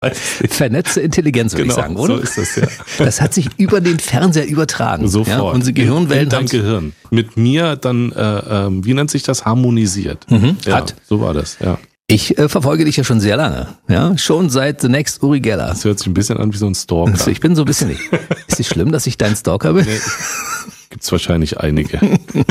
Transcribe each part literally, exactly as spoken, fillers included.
Vernetzte Intelligenz, würde genau, ich sagen, oder? So ist das, ja. Das hat sich über den Fernseher übertragen. Sofort. Ja? Unsere Gehirnwellen in dein haben Gehirn. Mit mir dann, äh, äh, wie nennt sich das, harmonisiert. Mhm, ja, hat. So war das, ja. Ich äh, verfolge dich ja schon sehr lange. Ja, schon seit The Next Uri Geller. Das hört sich ein bisschen an wie so ein Stalker. Also ich bin so ein bisschen nicht. Ist es schlimm, dass ich dein Stalker bin? Nee. Gibt's wahrscheinlich einige.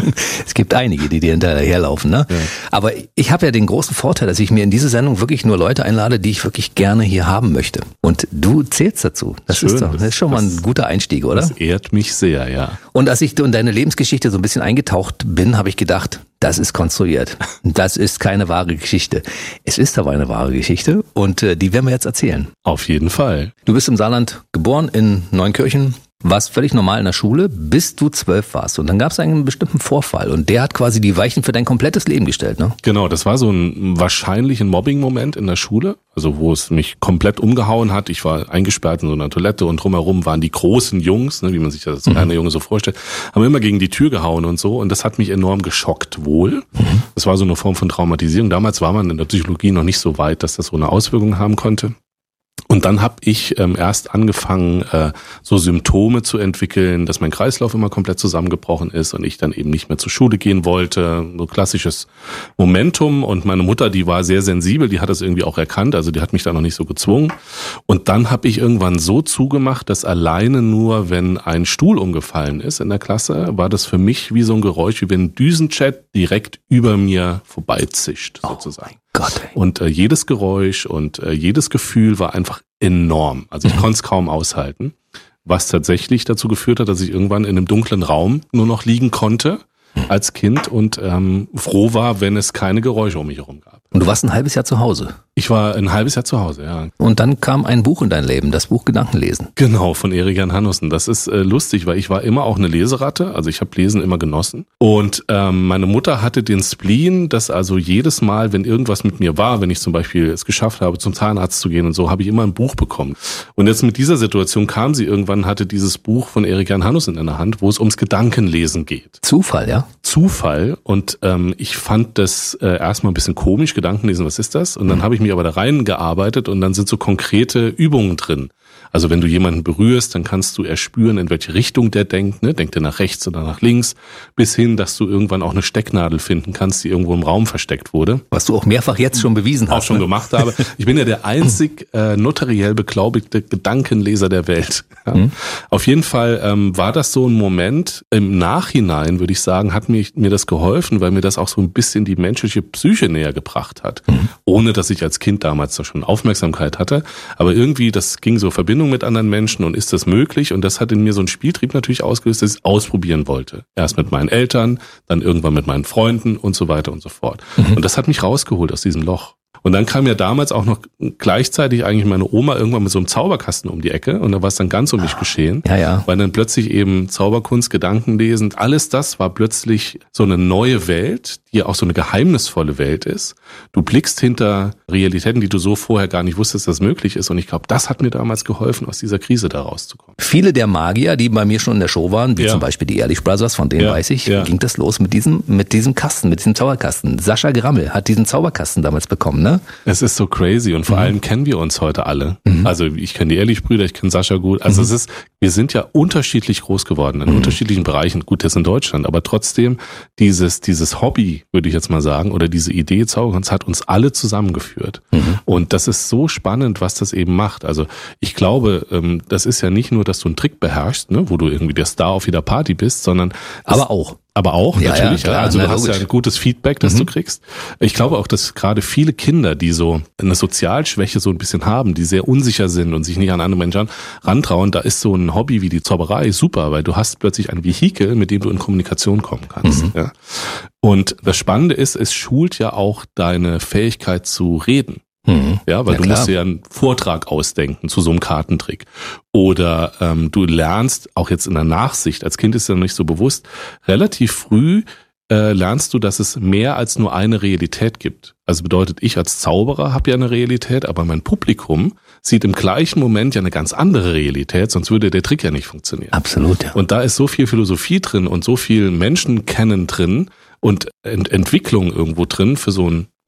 Es gibt einige, die dir hinterherlaufen, ne? Ja. Aber ich habe ja den großen Vorteil, dass ich mir in diese Sendung wirklich nur Leute einlade, die ich wirklich gerne hier haben möchte. Und du zählst dazu. Das Schön, ist doch, das ist schon mal ein guter Einstieg, oder? Das ehrt mich sehr, ja. Und als ich in deine Lebensgeschichte so ein bisschen eingetaucht bin, habe ich gedacht, das ist konstruiert. Das ist keine wahre Geschichte. Es ist aber eine wahre Geschichte und äh, die werden wir jetzt erzählen. Auf jeden Fall. Du bist im Saarland geboren, in Neunkirchen, warst völlig normal in der Schule, bis du zwölf warst. Und dann gab es einen bestimmten Vorfall und der hat quasi die Weichen für dein komplettes Leben gestellt, ne? Genau, das war so ein wahrscheinlich ein Mobbing-Moment in der Schule, also wo es mich komplett umgehauen hat. Ich war eingesperrt in so einer Toilette und drumherum waren die großen Jungs, ne, wie man sich das als mhm. kleiner Junge so vorstellt, haben immer gegen die Tür gehauen und so. Und das hat mich enorm geschockt wohl. Mhm. Das war so eine Form von Traumatisierung. Damals war man in der Psychologie noch nicht so weit, dass das so eine Auswirkung haben konnte. Und dann habe ich ähm, erst angefangen, äh, so Symptome zu entwickeln, dass mein Kreislauf immer komplett zusammengebrochen ist und ich dann eben nicht mehr zur Schule gehen wollte. So klassisches Momentum. Und meine Mutter, die war sehr sensibel, die hat das irgendwie auch erkannt, also die hat mich da noch nicht so gezwungen. Und dann habe ich irgendwann so zugemacht, dass alleine nur, wenn ein Stuhl umgefallen ist in der Klasse, war das für mich wie so ein Geräusch, wie wenn ein Düsenjet direkt über mir vorbeizischt, sozusagen. Oh Gott, ey. Und äh, jedes Geräusch und äh, jedes Gefühl war einfach enorm. Also ich konnte es kaum aushalten, was tatsächlich dazu geführt hat, dass ich irgendwann in einem dunklen Raum nur noch liegen konnte als Kind und ähm, froh war, wenn es keine Geräusche um mich herum gab. Und du warst ein halbes Jahr zu Hause. Ich war ein halbes Jahr zu Hause, ja. Und dann kam ein Buch in dein Leben, das Buch Gedankenlesen. Genau, von Erik-Jan Hannussen. Das ist äh, lustig, weil ich war immer auch eine Leseratte, also ich habe Lesen immer genossen. Und ähm, meine Mutter hatte den Spleen, dass also jedes Mal, wenn irgendwas mit mir war, wenn ich zum Beispiel es geschafft habe, zum Zahnarzt zu gehen und so, habe ich immer ein Buch bekommen. Und jetzt mit dieser Situation kam sie irgendwann, hatte dieses Buch von Erik-Jan Hannussen in der Hand, wo es ums Gedankenlesen geht. Zufall, ja? Zufall. Und ähm, ich fand das äh, erstmal ein bisschen komisch, Gedankenlesen, was ist das? Und dann mhm. habe ich mich aber da reingearbeitet und dann sind so konkrete Übungen drin. Also wenn du jemanden berührst, dann kannst du erspüren, in welche Richtung der denkt. Ne? Denkt er nach rechts oder nach links? Bis hin, dass du irgendwann auch eine Stecknadel finden kannst, die irgendwo im Raum versteckt wurde. Was du auch mehrfach jetzt schon bewiesen hast. Auch schon ne? gemacht habe. Ich bin ja der einzig äh, notariell beglaubigte Gedankenleser der Welt. Ja. Mhm. Auf jeden Fall ähm, war das so ein Moment. Im Nachhinein, würde ich sagen, hat mir, mir das geholfen, weil mir das auch so ein bisschen die menschliche Psyche näher gebracht hat. Mhm. Ohne, dass ich als Kind damals da schon Aufmerksamkeit hatte. Aber irgendwie, das ging so Verbindung mit anderen Menschen und ist das möglich? Und das hat in mir so einen Spieltrieb natürlich ausgelöst, dass ich es ausprobieren wollte. Erst mit meinen Eltern, dann irgendwann mit meinen Freunden und so weiter und so fort. Mhm. Und das hat mich rausgeholt aus diesem Loch. Und dann kam ja damals auch noch gleichzeitig eigentlich meine Oma irgendwann mit so einem Zauberkasten um die Ecke und da war es dann ganz um mich geschehen. Ja, ja. Weil dann plötzlich eben Zauberkunst, Gedankenlesen, alles das war plötzlich so eine neue Welt, die ja auch so eine geheimnisvolle Welt ist. Du blickst hinter Realitäten, die du so vorher gar nicht wusstest, dass möglich ist. Und ich glaube, das hat mir damals geholfen, aus dieser Krise da rauszukommen. Viele der Magier, die bei mir schon in der Show waren, wie ja. zum Beispiel die Ehrlich Brothers, von denen ja, weiß ich, ja. ging das los mit diesem, mit diesem Kasten, mit diesem Zauberkasten. Sascha Grammel hat diesen Zauberkasten damals bekommen, ne? Es ist so crazy und vor mhm. allem kennen wir uns heute alle. Mhm. Also ich kenne die Ehrlich-Brüder, ich kenne Sascha gut. Also mhm. es ist, wir sind ja unterschiedlich groß geworden, in mhm. unterschiedlichen Bereichen. Gut, jetzt in Deutschland, aber trotzdem dieses dieses Hobby, würde ich jetzt mal sagen, oder diese Idee Zauberkunst hat uns alle zusammengeführt. Mhm. Und das ist so spannend, was das eben macht. Also ich glaube, das ist ja nicht nur, dass du einen Trick beherrschst, ne, wo du irgendwie der Star auf jeder Party bist, sondern aber auch. Aber auch, ja, natürlich. Ja, klar, also na, du hast logisch. ja ein gutes Feedback, das mhm. du kriegst. Ich glaube auch, dass gerade viele Kinder, die so eine Sozialschwäche so ein bisschen haben, die sehr unsicher sind und sich nicht an andere Menschen rantrauen, da ist so ein Hobby wie die Zauberei super, weil du hast plötzlich ein Vehikel, mit dem du in Kommunikation kommen kannst. Mhm. Ja. Und das Spannende ist, es schult ja auch deine Fähigkeit zu reden. Mhm. Ja, weil ja, du klar. musst dir ja einen Vortrag ausdenken zu so einem Kartentrick. Oder ähm, du lernst, auch jetzt in der Nachsicht, als Kind ist ja noch nicht so bewusst, relativ früh äh, lernst du, dass es mehr als nur eine Realität gibt. Also bedeutet, ich als Zauberer habe ja eine Realität, aber mein Publikum sieht im gleichen Moment ja eine ganz andere Realität, sonst würde der Trick ja nicht funktionieren. Absolut, ja. Und da ist so viel Philosophie drin und so viel Menschenkennen drin und Ent- Entwicklung irgendwo drin für so ein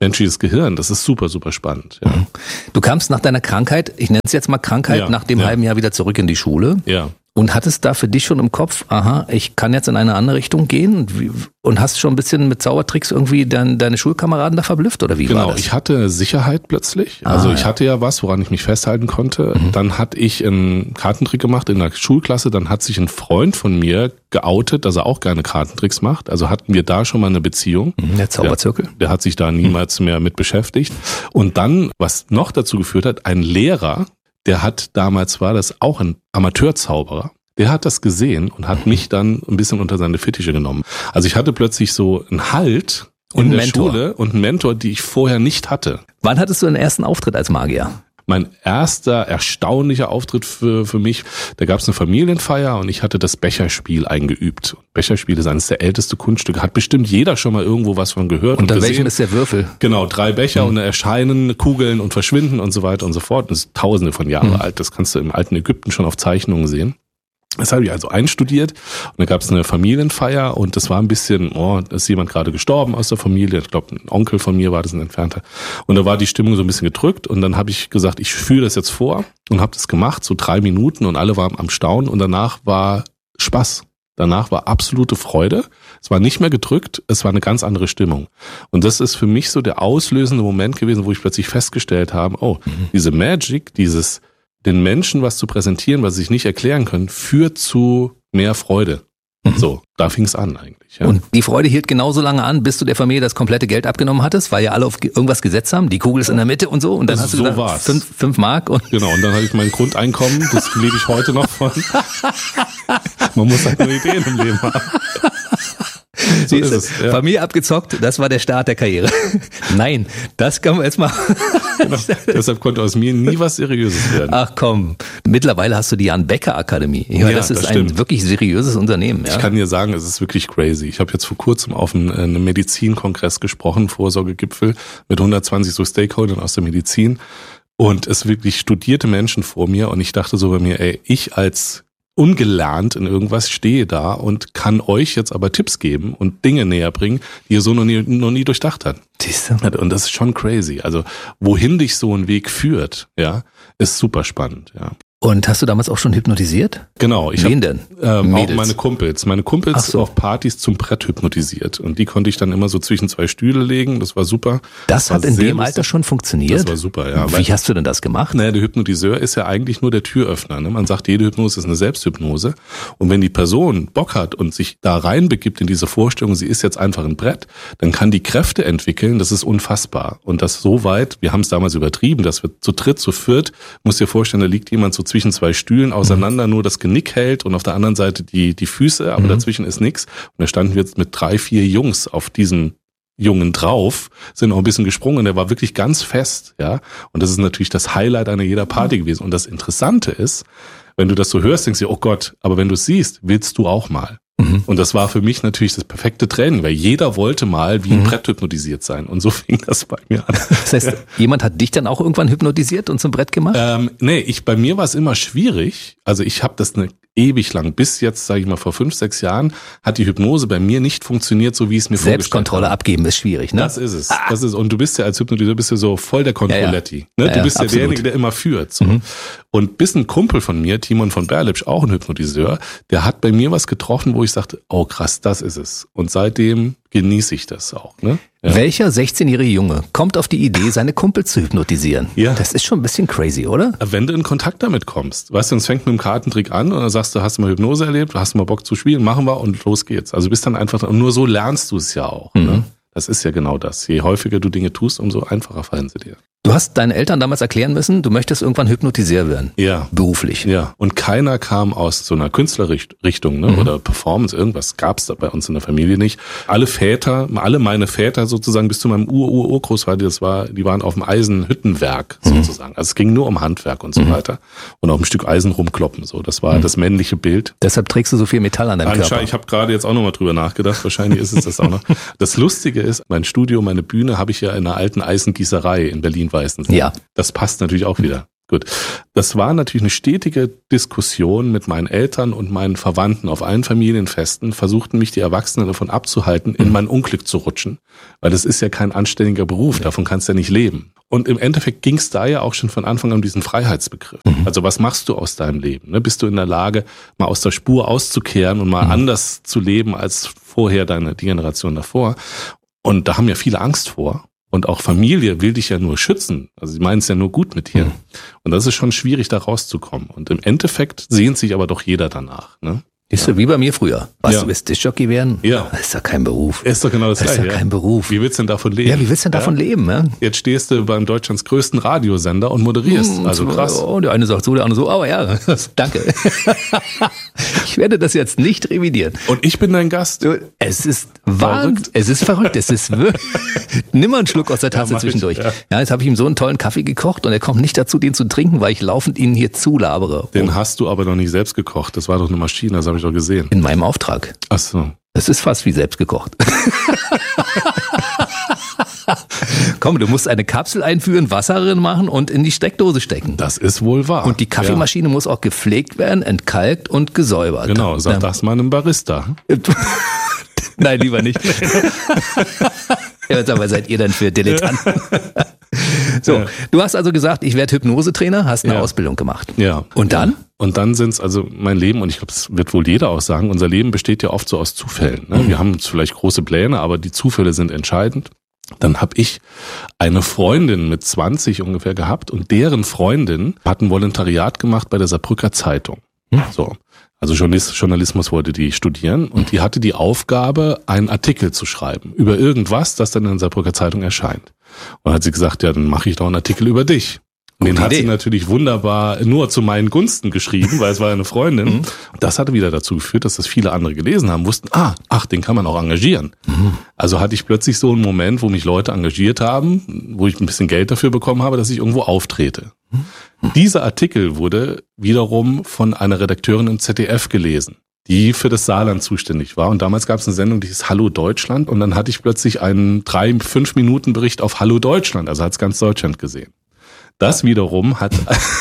menschliches Gehirn, das ist super, super spannend. Ja. Du kamst nach deiner Krankheit, ich nenne es jetzt mal Krankheit, Ja, nach dem ja. halben Jahr wieder zurück in die Schule. Ja. Und hattest da für dich schon im Kopf, aha, ich kann jetzt in eine andere Richtung gehen und, wie, und hast schon ein bisschen mit Zaubertricks irgendwie dein, deine Schulkameraden da verblüfft oder wie Genau, war das? ich hatte Sicherheit plötzlich. Also Ah, ich ja. hatte ja was, woran ich mich festhalten konnte. Mhm. Dann hatte ich einen Kartentrick gemacht in der Schulklasse. Dann hat sich ein Freund von mir geoutet, dass er auch gerne Kartentricks macht. Also hatten wir da schon mal eine Beziehung. Der Zauberzirkel. Der, der hat sich da niemals mehr mit beschäftigt. Und dann, was noch dazu geführt hat, ein Lehrer, der hat damals, war das auch ein Amateurzauberer. Der hat das gesehen und hat mich dann ein bisschen unter seine Fittiche genommen. Also ich hatte plötzlich so einen Halt Und in einen der Mentor. Schule und einen Mentor, die ich vorher nicht hatte. Wann hattest du den ersten Auftritt als Magier? Mein erster erstaunlicher Auftritt für, für mich, da gab es eine Familienfeier und ich hatte das Becherspiel eingeübt. Becherspiel ist eines der ältesten Kunststücke, hat bestimmt jeder schon mal irgendwo was von gehört. Unter und gesehen. welchem ist der Würfel? Genau, drei Becher Mhm. und da erscheinen Kugeln und verschwinden und so weiter und so fort. Das ist tausende von Jahren Mhm. alt, das kannst du im alten Ägypten schon auf Zeichnungen sehen. Das habe ich also einstudiert und dann gab es eine Familienfeier und das war ein bisschen, oh, da ist jemand gerade gestorben aus der Familie, ich glaube ein Onkel von mir war das, ein Entfernter. Und da war die Stimmung so ein bisschen gedrückt und dann habe ich gesagt, ich führe das jetzt vor und habe das gemacht, so drei Minuten und alle waren am Staunen und danach war Spaß. Danach war absolute Freude. Es war nicht mehr gedrückt, es war eine ganz andere Stimmung. Und das ist für mich so der auslösende Moment gewesen, wo ich plötzlich festgestellt habe, oh, mhm. diese Magic, dieses den Menschen was zu präsentieren, was sie sich nicht erklären können, führt zu mehr Freude. Mhm. So, da fing es an eigentlich. Ja. Und die Freude hielt genauso lange an, bis du der Familie das komplette Geld abgenommen hattest, weil ja alle auf irgendwas gesetzt haben, die Kugel ist in der Mitte und so. Und dann Also hast du so gesagt, war's. fünf, fünf Mark. Und Genau, und dann hatte ich mein Grundeinkommen, das lebe ich heute noch von. Man muss halt nur Ideen im Leben haben. So ist es, ja. Familie abgezockt, das war der Start der Karriere. Nein, das kann man jetzt mal. Genau. Deshalb konnte aus mir nie was Seriöses werden. Ach komm, mittlerweile hast du die Jan Becker Akademie. Ich meine, Ja, das ist das ein stimmt. wirklich seriöses Unternehmen. Ja? Ich kann dir sagen, es ist wirklich crazy. Ich habe jetzt vor kurzem auf einem, einem Medizinkongress gesprochen, Vorsorgegipfel mit hundertzwanzig so Stakeholdern aus der Medizin und es wirklich studierte Menschen vor mir und ich dachte so bei mir, ey, ich als ungelernt in irgendwas stehe da und kann euch jetzt aber Tipps geben und Dinge näher bringen, die ihr so noch nie, noch nie durchdacht habt. Und das ist schon crazy. Also wohin dich so ein Weg führt, ja, ist super spannend, ja. Und hast du damals auch schon hypnotisiert? Genau. Ich Wen hab, denn? Ähm, auch Mädels? meine Kumpels. Meine Kumpels Ach so. auf Partys zum Brett hypnotisiert. Und die konnte ich dann immer so zwischen zwei Stühle legen. Das war super. Das, war hat in sehr dem lustig. Alter schon funktioniert? Das war super, ja. Wie Weil, hast du denn das gemacht? naja, der Hypnotiseur ist ja eigentlich nur der Türöffner. Ne? Man sagt, jede Hypnose ist eine Selbsthypnose. Und wenn die Person Bock hat und sich da reinbegibt in diese Vorstellung, sie ist jetzt einfach ein Brett, dann kann die Kräfte entwickeln. Das ist unfassbar. Und das so weit, wir haben es damals übertrieben, dass wir zu dritt, zu viert, musst dir vorstellen, da liegt jemand so zwischen zwei Stühlen auseinander, nur das Genick hält und auf der anderen Seite die die Füße, aber mhm. dazwischen ist nix. Und da standen wir jetzt mit drei, vier Jungs auf diesen Jungen drauf, sind auch ein bisschen gesprungen, der war wirklich ganz fest, ja. Und das ist natürlich das Highlight einer jeder Party gewesen. Und das Interessante ist, wenn du das so hörst, denkst du, oh Gott, aber wenn du es siehst, willst du auch mal. Mhm. Und das war für mich natürlich das perfekte Training, weil jeder wollte mal wie ein mhm. Brett hypnotisiert sein. Und so fing das bei mir an. Das heißt, jemand hat dich dann auch irgendwann hypnotisiert und zum Brett gemacht? Ähm, nee, ich, bei mir war es immer schwierig. Also ich habe das eine ewig lang, bis jetzt, sage ich mal, vor fünf, sechs Jahren, hat die Hypnose bei mir nicht funktioniert, so wie es mir vorgestellt habe. Selbstkontrolle abgeben ist schwierig, ne? Das ist es. Ah. Das ist, und du bist ja als Hypnotiseur bist ja so voll der Controletti. Ja, ja. Ne? Du ja, bist ja, ja derjenige, der immer führt. So. Mhm. Und bis ein Kumpel von mir, Timon von Berlipsch, auch ein Hypnotiseur, der hat bei mir was getroffen, wo ich sagte, oh krass, das ist es. Und seitdem genieße ich das auch. Ne? Ja. Welcher sechzehnjährige Junge kommt auf die Idee, seine Kumpel zu hypnotisieren? Ja. Das ist schon ein bisschen crazy, oder? Wenn du in Kontakt damit kommst. Weißt du, es fängt mit dem Kartentrick an und dann sagst du, hast du mal Hypnose erlebt, hast du mal Bock zu spielen, machen wir und los geht's. Also bist dann einfach, und nur so lernst du es ja auch. Mhm. Ne? Das ist ja genau das. Je häufiger du Dinge tust, umso einfacher fallen sie dir. Du hast deinen Eltern damals erklären müssen, du möchtest irgendwann Hypnotiseur werden. Ja. Beruflich. Ja. Und keiner kam aus so einer Künstlerrichtung, ne? Mhm. Oder Performance, irgendwas gab's da bei uns in der Familie nicht. Alle Väter, alle meine Väter sozusagen bis zu meinem Ur-Ur-Urgroßvater, das war, die waren auf dem Eisenhüttenwerk sozusagen. Mhm. Also es ging nur um Handwerk und so mhm. weiter. Und auf ein Stück Eisen rumkloppen, so. Das war mhm. das männliche Bild. Deshalb trägst du so viel Metall an deinem Körper. Ich habe gerade jetzt auch nochmal drüber nachgedacht. Wahrscheinlich ist es das auch noch. Das Lustige ist, mein Studio, meine Bühne habe ich ja in einer alten Eisengießerei in Berlin-Weißensee. Ja. Das passt natürlich auch wieder. Gut. Das war natürlich eine stetige Diskussion mit meinen Eltern und meinen Verwandten auf allen Familienfesten, versuchten mich die Erwachsenen davon abzuhalten, in mein Unglück zu rutschen. Weil das ist ja kein anständiger Beruf, davon kannst du ja nicht leben. Und im Endeffekt ging es da ja auch schon von Anfang an um diesen Freiheitsbegriff. Mhm. Also was machst du aus deinem Leben? Ne? Bist du in der Lage, mal aus der Spur auszukehren und mal mhm. anders zu leben als vorher deine die Generation davor? Und da haben ja viele Angst vor. Und auch Familie will dich ja nur schützen. Also sie meinen es ja nur gut mit dir. Mhm. Und das ist schon schwierig, da rauszukommen. Und im Endeffekt sehnt sich aber doch jeder danach. Ne? Ist so wie bei mir früher. Was, ja. Du willst Diskjockey werden? Ja. Das ist doch kein Beruf. Ist doch genau das, das Gleiche. Das ist doch kein Beruf. Wie willst du denn davon leben? Ja, wie willst du denn davon ja? leben? Ja? Jetzt stehst du beim Deutschlands größten Radiosender und moderierst. Mmh, also krass. Oh, der eine sagt so, der andere so. Aber ja, danke. Ich werde das jetzt nicht revidieren. Und ich bin dein Gast. Es ist verrückt. Es ist verrückt. Es ist wirklich. Nimm mal einen Schluck aus der Tasse ja, zwischendurch. Ich, ja. ja, jetzt habe ich ihm so einen tollen Kaffee gekocht und er kommt nicht dazu, den zu trinken, weil ich laufend ihn hier zulabere. Den oh. hast du aber noch nicht selbst gekocht. Das war doch eine Maschine, das habe ich doch gesehen. In meinem Auftrag. Ach so. Das ist fast wie selbst gekocht. Komm, du musst eine Kapsel einführen, Wasser drin machen und in die Steckdose stecken. Das ist wohl wahr. Und die Kaffeemaschine ja. muss auch gepflegt werden, entkalkt und gesäubert. Genau, sag das mal einem Barista. Nein, lieber nicht. Ja, aber seid ihr dann für Dilettanten? So, ja. Du hast also gesagt, ich werde Hypnosetrainer, hast eine ja. Ausbildung gemacht. Ja. Und dann? Und dann sind's also mein Leben, und ich glaube, das wird wohl jeder auch sagen, unser Leben besteht ja oft so aus Zufällen. Ne? Mhm. Wir haben vielleicht große Pläne, aber die Zufälle sind entscheidend. Dann habe ich eine Freundin mit zwanzig ungefähr gehabt und deren Freundin hat ein Volontariat gemacht bei der Saarbrücker Zeitung. Mhm. So. Also Journalismus wollte die studieren und die hatte die Aufgabe, einen Artikel zu schreiben über irgendwas, das dann in der Saarbrücker Zeitung erscheint. Und dann hat sie gesagt, ja, dann mache ich doch einen Artikel über dich. Und den hat sie natürlich wunderbar nur zu meinen Gunsten geschrieben, weil es war eine Freundin. Mhm. Das hatte wieder dazu geführt, dass das viele andere gelesen haben, wussten, ah, ach, den kann man auch engagieren. Mhm. Also hatte ich plötzlich so einen Moment, wo mich Leute engagiert haben, wo ich ein bisschen Geld dafür bekommen habe, dass ich irgendwo auftrete. Mhm. Dieser Artikel wurde wiederum von einer Redakteurin im Z D F gelesen, die für das Saarland zuständig war. Und damals gab es eine Sendung, die hieß Hallo Deutschland. Und dann hatte ich plötzlich einen drei, fünf Minuten Bericht auf Hallo Deutschland. Also hat es ganz Deutschland gesehen. Das wiederum hat,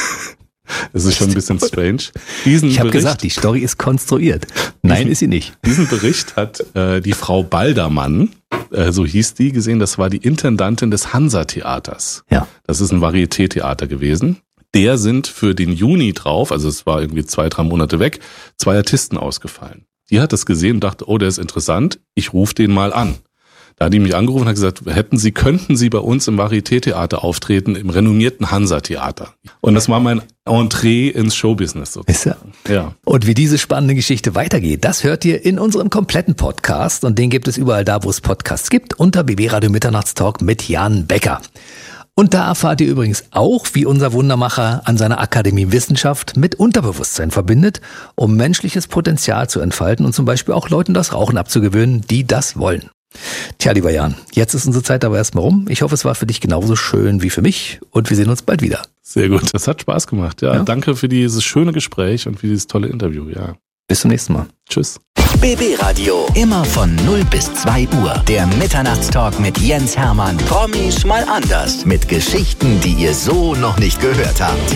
das ist schon ein bisschen strange. Diesen ich habe Bericht, gesagt, die Story ist konstruiert. Nein, diesen, ist sie nicht. Diesen Bericht hat äh, die Frau Baldermann, äh, so hieß die, gesehen. Das war die Intendantin des Hansa-Theaters. Ja. Das ist ein Varieté-Theater gewesen. Der sind für den Juni drauf, also es war irgendwie zwei, drei Monate weg, zwei Artisten ausgefallen. Die hat das gesehen und dachte, oh, der ist interessant, ich rufe den mal an. Da hat die mich angerufen und hat gesagt, hätten Sie, könnten Sie bei uns im Varieté-Theater auftreten, im renommierten Hansa-Theater. Und das war mein Entree ins Showbusiness sozusagen. Ja. Ja. Und wie diese spannende Geschichte weitergeht, das hört ihr in unserem kompletten Podcast. Und den gibt es überall da, wo es Podcasts gibt, unter B B Radio Mitternachtstalk mit Jan Becker. Und da erfahrt ihr übrigens auch, wie unser Wundermacher an seiner Akademie Wissenschaft mit Unterbewusstsein verbindet, um menschliches Potenzial zu entfalten und zum Beispiel auch Leuten das Rauchen abzugewöhnen, die das wollen. Tja, lieber Jan, jetzt ist unsere Zeit aber erstmal rum. Ich hoffe, es war für dich genauso schön wie für mich und wir sehen uns bald wieder. Sehr gut, das hat Spaß gemacht. Ja, ja. Danke für dieses schöne Gespräch und für dieses tolle Interview. Ja. Bis zum nächsten Mal. Tschüss. B B Radio, immer von null bis zwei Uhr. Der Mitternachtstalk mit Jens Hermann. Promis mal anders. Mit Geschichten, die ihr so noch nicht gehört habt.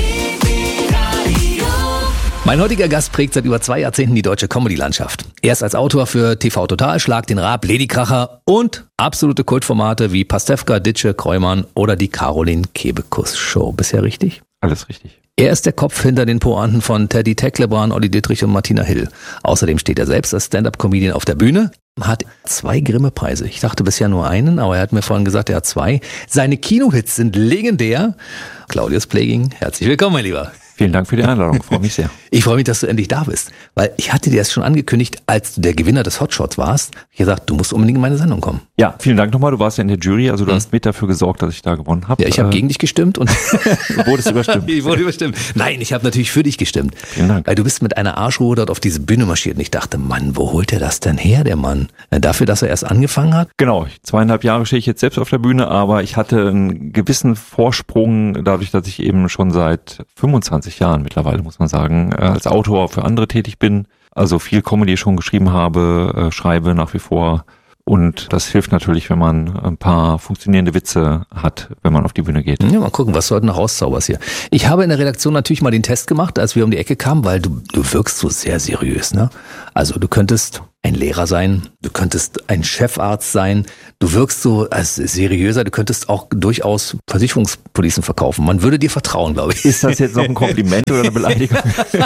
Mein heutiger Gast prägt seit über zwei Jahrzehnten die deutsche Comedy-Landschaft. Erst als Autor für T V Total, Schlag den Raab, Ladykracher und absolute Kultformate wie Pastewka, Ditsche, Kreumann oder die Caroline Kebekus Show. Bisher richtig? Alles richtig. Er ist der Kopf hinter den Pointen von Teddy Tecklebrand, Olli Dittrich und Martina Hill. Außerdem steht er selbst als Stand-Up-Comedian auf der Bühne, hat zwei Grimme-Preise. Ich dachte bisher nur einen, aber er hat mir vorhin gesagt, er hat zwei. Seine Kinohits sind legendär. Claudius Pleging, herzlich willkommen, mein Lieber. Vielen Dank für die Einladung, freue mich sehr. Ich freue mich, dass du endlich da bist, weil ich hatte dir das schon angekündigt, als du der Gewinner des Hotshots warst. Ich habe gesagt, du musst unbedingt in meine Sendung kommen. Ja, vielen Dank nochmal, du warst ja in der Jury, also du mhm. hast mit dafür gesorgt, dass ich da gewonnen habe. Ja, ich habe äh, gegen dich gestimmt und du wurdest überstimmt. Ich wurde überstimmt. Nein, ich habe natürlich für dich gestimmt. Vielen Dank. Weil du bist mit einer Arschruhe dort auf diese Bühne marschiert und ich dachte, Mann, wo holt er das denn her, der Mann? Dafür, dass er erst angefangen hat? Genau, zweieinhalb Jahre stehe ich jetzt selbst auf der Bühne, aber ich hatte einen gewissen Vorsprung, dadurch, dass ich eben schon seit fünfundzwanzig Jahren mittlerweile, muss man sagen, als Autor für andere tätig bin, also viel Comedy schon geschrieben habe, äh, schreibe nach wie vor Und das hilft natürlich, wenn man ein paar funktionierende Witze hat, wenn man auf die Bühne geht. Ja, mal gucken, was du heute noch rauszauberst hier. Ich habe in der Redaktion natürlich mal den Test gemacht, als wir um die Ecke kamen, weil du, du wirkst so sehr seriös, ne? Also du könntest ein Lehrer sein, du könntest ein Chefarzt sein, du wirkst so als seriöser, du könntest auch durchaus Versicherungspolicen verkaufen. Man würde dir vertrauen, glaube ich. Ist das jetzt noch ein Kompliment oder eine Beleidigung?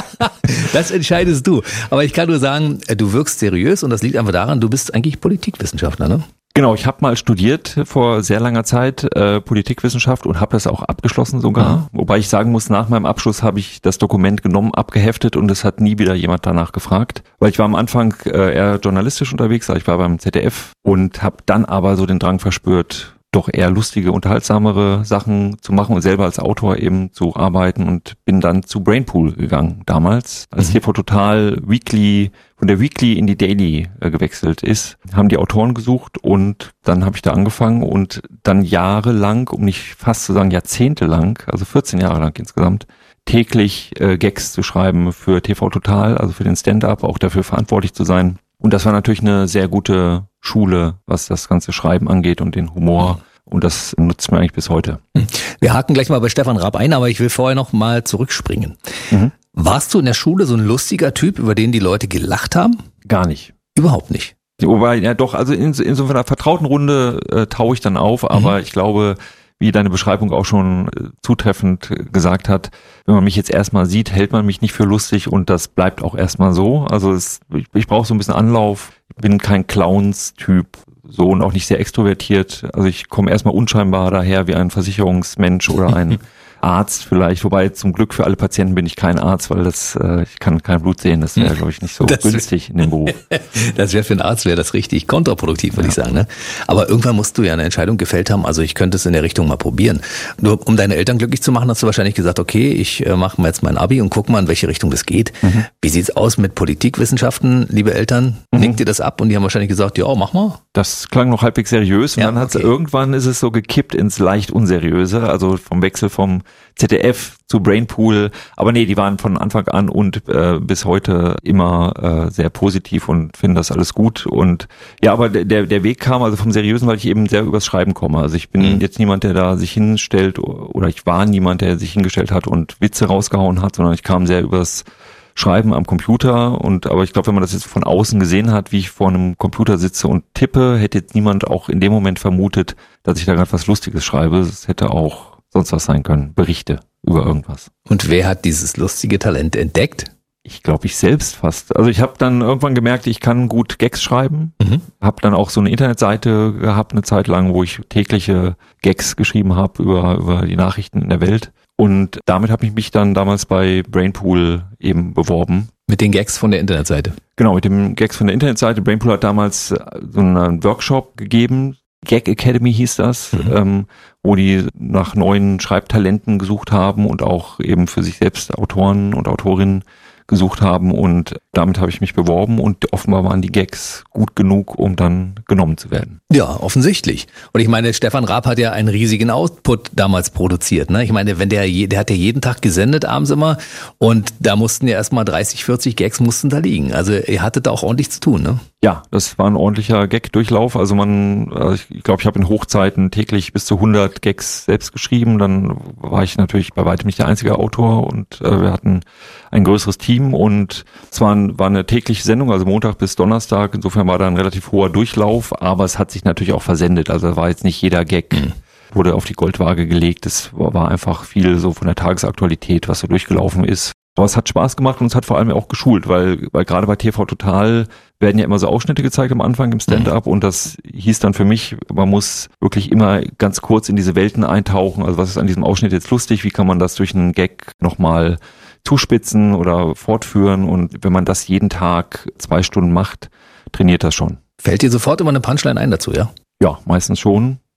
Das entscheidest du. Aber ich kann nur sagen, du wirkst seriös und das liegt einfach daran, du bist eigentlich Politikwissenschaftler, ne? Genau, ich habe mal studiert vor sehr langer Zeit äh, Politikwissenschaft und habe das auch abgeschlossen sogar. Mhm. Wobei ich sagen muss, nach meinem Abschluss habe ich das Dokument genommen, abgeheftet und es hat nie wieder jemand danach gefragt. Weil ich war am Anfang äh, eher journalistisch unterwegs, also ich war beim Z D F und habe dann aber so den Drang verspürt, doch eher lustige, unterhaltsamere Sachen zu machen und selber als Autor eben zu arbeiten und bin dann zu Brainpool gegangen damals. Als T V Total Weekly, von der Weekly in die Daily äh, gewechselt ist, haben die Autoren gesucht und dann habe ich da angefangen und dann jahrelang, um nicht fast zu sagen jahrzehntelang, also vierzehn Jahre lang insgesamt, täglich äh, Gags zu schreiben für T V Total, also für den Stand-up, auch dafür verantwortlich zu sein. Und das war natürlich eine sehr gute Schule, was das ganze Schreiben angeht und den Humor. Und das nutzt mir eigentlich bis heute. Wir haken gleich mal bei Stefan Raab ein, aber ich will vorher noch mal zurückspringen. Mhm. Warst du in der Schule so ein lustiger Typ, über den die Leute gelacht haben? Gar nicht. Überhaupt nicht? Wobei, ja doch, also in, in so einer vertrauten Runde äh, taue ich dann auf, aber mhm. ich glaube, wie deine Beschreibung auch schon äh, zutreffend äh, gesagt hat, wenn man mich jetzt erstmal sieht, hält man mich nicht für lustig und das bleibt auch erstmal so. Also es, ich, ich brauche so ein bisschen Anlauf, ich bin kein Clowns-Typ, so und auch nicht sehr extrovertiert. Also ich komme erstmal unscheinbar daher wie ein Versicherungsmensch oder ein Arzt vielleicht, wobei zum Glück für alle Patienten bin ich kein Arzt, weil das äh, ich kann kein Blut sehen, das wäre glaube ich nicht so das günstig in dem Beruf. Das wäre für einen Arzt wäre das richtig kontraproduktiv, würde ja. ich sagen. Ne? Aber irgendwann musst du ja eine Entscheidung gefällt haben, also ich könnte es in der Richtung mal probieren. Nur um deine Eltern glücklich zu machen, hast du wahrscheinlich gesagt, okay, ich äh, mache mal jetzt mein Abi und guck mal, in welche Richtung das geht. Mhm. Wie sieht's aus mit Politikwissenschaften, liebe Eltern? Mhm. Nickt ihr das ab? Und die haben wahrscheinlich gesagt, ja, mach mal. Das klang noch halbwegs seriös und ja, dann hat's okay. irgendwann ist es so gekippt ins leicht unseriöse, also vom Wechsel vom Z D F zu Brainpool, aber nee, die waren von Anfang an und äh, bis heute immer äh, sehr positiv und finden das alles gut und ja, aber der der Weg kam also vom Seriösen, weil ich eben sehr übers Schreiben komme. Also ich bin mhm. jetzt niemand, der da sich hinstellt oder ich war niemand, der sich hingestellt hat und Witze rausgehauen hat, sondern ich kam sehr übers Schreiben am Computer und aber ich glaube, wenn man das jetzt von außen gesehen hat, wie ich vor einem Computer sitze und tippe, hätte jetzt niemand auch in dem Moment vermutet, dass ich da gerade was Lustiges schreibe. Es hätte auch sonst was sein können, Berichte über irgendwas. Und wer hat dieses lustige Talent entdeckt? Ich glaube, ich selbst fast. Also ich habe dann irgendwann gemerkt, ich kann gut Gags schreiben. Mhm. Habe dann auch so eine Internetseite gehabt, eine Zeit lang, wo ich tägliche Gags geschrieben habe über, über die Nachrichten in der Welt. Und damit habe ich mich dann damals bei Brainpool eben beworben. Mit den Gags von der Internetseite? Genau, mit den Gags von der Internetseite. Brainpool hat damals so einen Workshop gegeben, Gag Academy hieß das, mhm. ähm, wo die nach neuen Schreibtalenten gesucht haben und auch eben für sich selbst Autoren und Autorinnen gesucht haben und damit habe ich mich beworben und offenbar waren die Gags gut genug, um dann genommen zu werden. Ja, offensichtlich. Und ich meine, Stefan Raab hat ja einen riesigen Output damals produziert, ne? Ich meine, wenn der, der hat ja jeden Tag gesendet abends immer und da mussten ja erstmal dreißig, vierzig Gags mussten da liegen. Also ihr hattet da auch ordentlich zu tun, ne? Ja, das war ein ordentlicher Gag-Durchlauf. Also man, ich glaube, ich habe in Hochzeiten täglich bis zu hundert Gags selbst geschrieben. Dann war ich natürlich bei weitem nicht der einzige Autor und äh, wir hatten ein größeres Team und es war, war eine tägliche Sendung, also Montag bis Donnerstag. Insofern war da ein relativ hoher Durchlauf, aber es hat sich natürlich auch versendet. Also war jetzt nicht jeder Gag mhm. wurde auf die Goldwaage gelegt. Es war einfach viel so von der Tagesaktualität, was so durchgelaufen ist. Aber es hat Spaß gemacht und es hat vor allem auch geschult, weil, weil gerade bei T V Total werden ja immer so Ausschnitte gezeigt am Anfang im Stand-up mhm. und das hieß dann für mich, man muss wirklich immer ganz kurz in diese Welten eintauchen. Also was ist an diesem Ausschnitt jetzt lustig? Wie kann man das durch einen Gag nochmal zuspitzen oder fortführen? Und wenn man das jeden Tag zwei Stunden macht, trainiert das schon. Fällt dir sofort immer eine Punchline ein dazu, ja? Ja, meistens schon.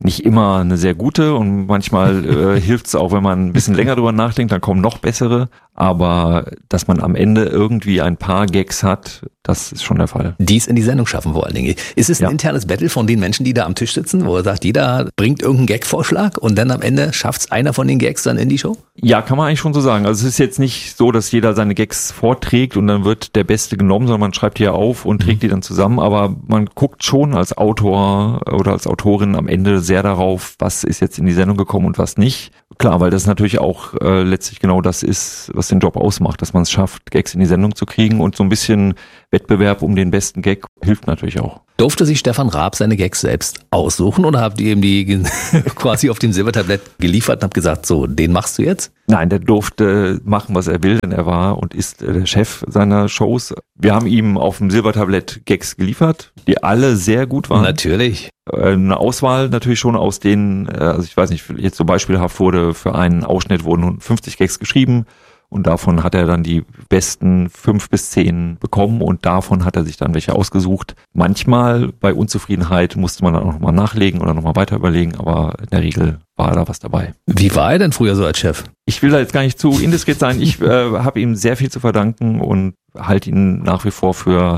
nicht immer eine sehr gute und manchmal äh, hilft es auch, wenn man ein bisschen länger drüber nachdenkt, dann kommen noch bessere. Aber dass man am Ende irgendwie ein paar Gags hat, das ist schon der Fall. Die es in die Sendung schaffen vor allen Dingen. Ist es ein Ja. internes Battle von den Menschen, die da am Tisch sitzen, wo er sagt, jeder bringt irgendeinen Gag-Vorschlag und dann am Ende schafft es einer von den Gags dann in die Show? Ja, kann man eigentlich schon so sagen. Also es ist jetzt nicht so, dass jeder seine Gags vorträgt und dann wird der Beste genommen, sondern man schreibt die ja auf und trägt die dann zusammen. Aber man guckt schon als Autor oder als Autorin am Ende sehr darauf, was ist jetzt in die Sendung gekommen und was nicht. Klar, weil das natürlich auch äh, letztlich genau das ist, was den Job ausmacht, dass man es schafft, Gags in die Sendung zu kriegen, und so ein bisschen Wettbewerb um den besten Gag hilft natürlich auch. Durfte sich Stefan Raab seine Gags selbst aussuchen oder habt ihr ihm die quasi auf dem Silbertablett geliefert und habt gesagt, so, den machst du jetzt? Nein, der durfte machen, was er will, denn er war und ist äh, der Chef seiner Shows. Wir haben ihm auf dem Silbertablett Gags geliefert, die alle sehr gut waren. Natürlich. Äh, eine Auswahl natürlich schon aus denen, äh, also ich weiß nicht, jetzt so beispielhaft wurde für einen Ausschnitt wurden fünfzig Gags geschrieben. Und davon hat er dann die besten fünf bis zehn bekommen und davon hat er sich dann welche ausgesucht. Manchmal bei Unzufriedenheit musste man dann auch nochmal nachlegen oder nochmal weiter überlegen, aber in der Regel war da was dabei. Wie war er denn früher so als Chef? Ich will da jetzt gar nicht zu indiskret sein. Ich äh, habe ihm sehr viel zu verdanken und halte ihn nach wie vor für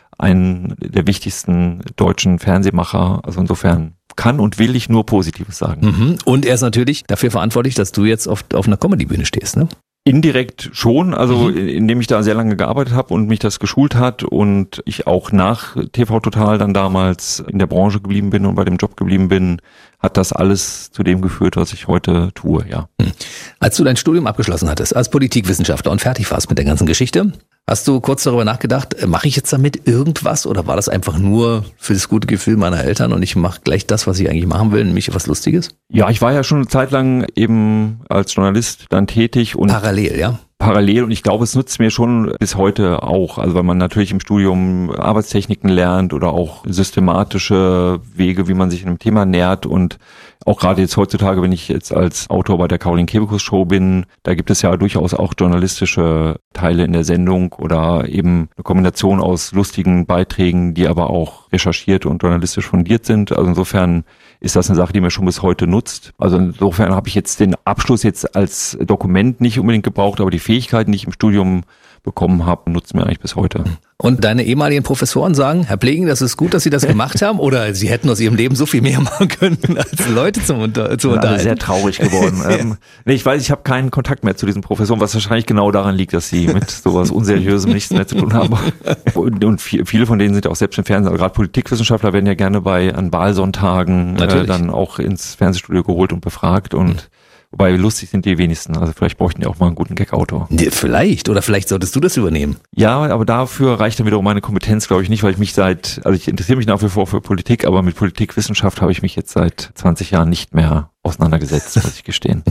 einen der wichtigsten deutschen Fernsehmacher. Also insofern kann und will ich nur Positives sagen. Mhm. Und er ist natürlich dafür verantwortlich, dass du jetzt auf, auf einer Comedy-Bühne stehst, ne? Indirekt schon, also Mhm. indem ich da sehr lange gearbeitet habe und mich das geschult hat und ich auch nach T V Total dann damals in der Branche geblieben bin und bei dem Job geblieben bin, hat das alles zu dem geführt, was ich heute tue, ja. Als du dein Studium abgeschlossen hattest, als Politikwissenschaftler und fertig warst mit der ganzen Geschichte, hast du kurz darüber nachgedacht, äh, mache ich jetzt damit irgendwas oder war das einfach nur für das gute Gefühl meiner Eltern und ich mache gleich das, was ich eigentlich machen will, nämlich was Lustiges? Ja, ich war ja schon eine Zeit lang eben als Journalist dann tätig und Parallel, ja? parallel, und ich glaube, es nutzt mir schon bis heute auch, also weil man natürlich im Studium Arbeitstechniken lernt oder auch systematische Wege, wie man sich einem Thema nähert, und auch gerade jetzt heutzutage, wenn ich jetzt als Autor bei der Caroline Kebekus Show bin, da gibt es ja durchaus auch journalistische Teile in der Sendung oder eben eine Kombination aus lustigen Beiträgen, die aber auch recherchiert und journalistisch fundiert sind. Also insofern ist das eine Sache, die mir schon bis heute nutzt. Also insofern habe ich jetzt den Abschluss jetzt als Dokument nicht unbedingt gebraucht, aber die Fähigkeiten, die ich im Studium bekommen habe, nutzen mir eigentlich bis heute. Und deine ehemaligen Professoren sagen, Herr Plegen, das ist gut, dass Sie das gemacht haben, oder Sie hätten aus Ihrem Leben so viel mehr machen können, als Leute zum unter, zu Ich bin alle unterhalten? sehr traurig geworden. ähm, nee, ich weiß, ich habe keinen Kontakt mehr zu diesen Professoren, was wahrscheinlich genau daran liegt, dass sie mit sowas Unseriösem nichts mehr zu tun haben. Und, und viel, viele von denen sind auch selbst im Fernsehen, also gerade Politikwissenschaftler werden ja gerne bei an Wahlsonntagen äh, dann auch ins Fernsehstudio geholt und befragt, und mhm. Wobei lustig sind die wenigsten. Also vielleicht bräuchten die auch mal einen guten Gag-Autor. Ja, vielleicht. Oder vielleicht solltest du das übernehmen. Ja, aber dafür reicht dann wiederum meine Kompetenz, glaube ich, nicht, weil ich mich seit, also ich interessiere mich nach wie vor für Politik, aber mit Politikwissenschaft habe ich mich jetzt seit zwanzig Jahren nicht mehr auseinandergesetzt, muss ich gestehen.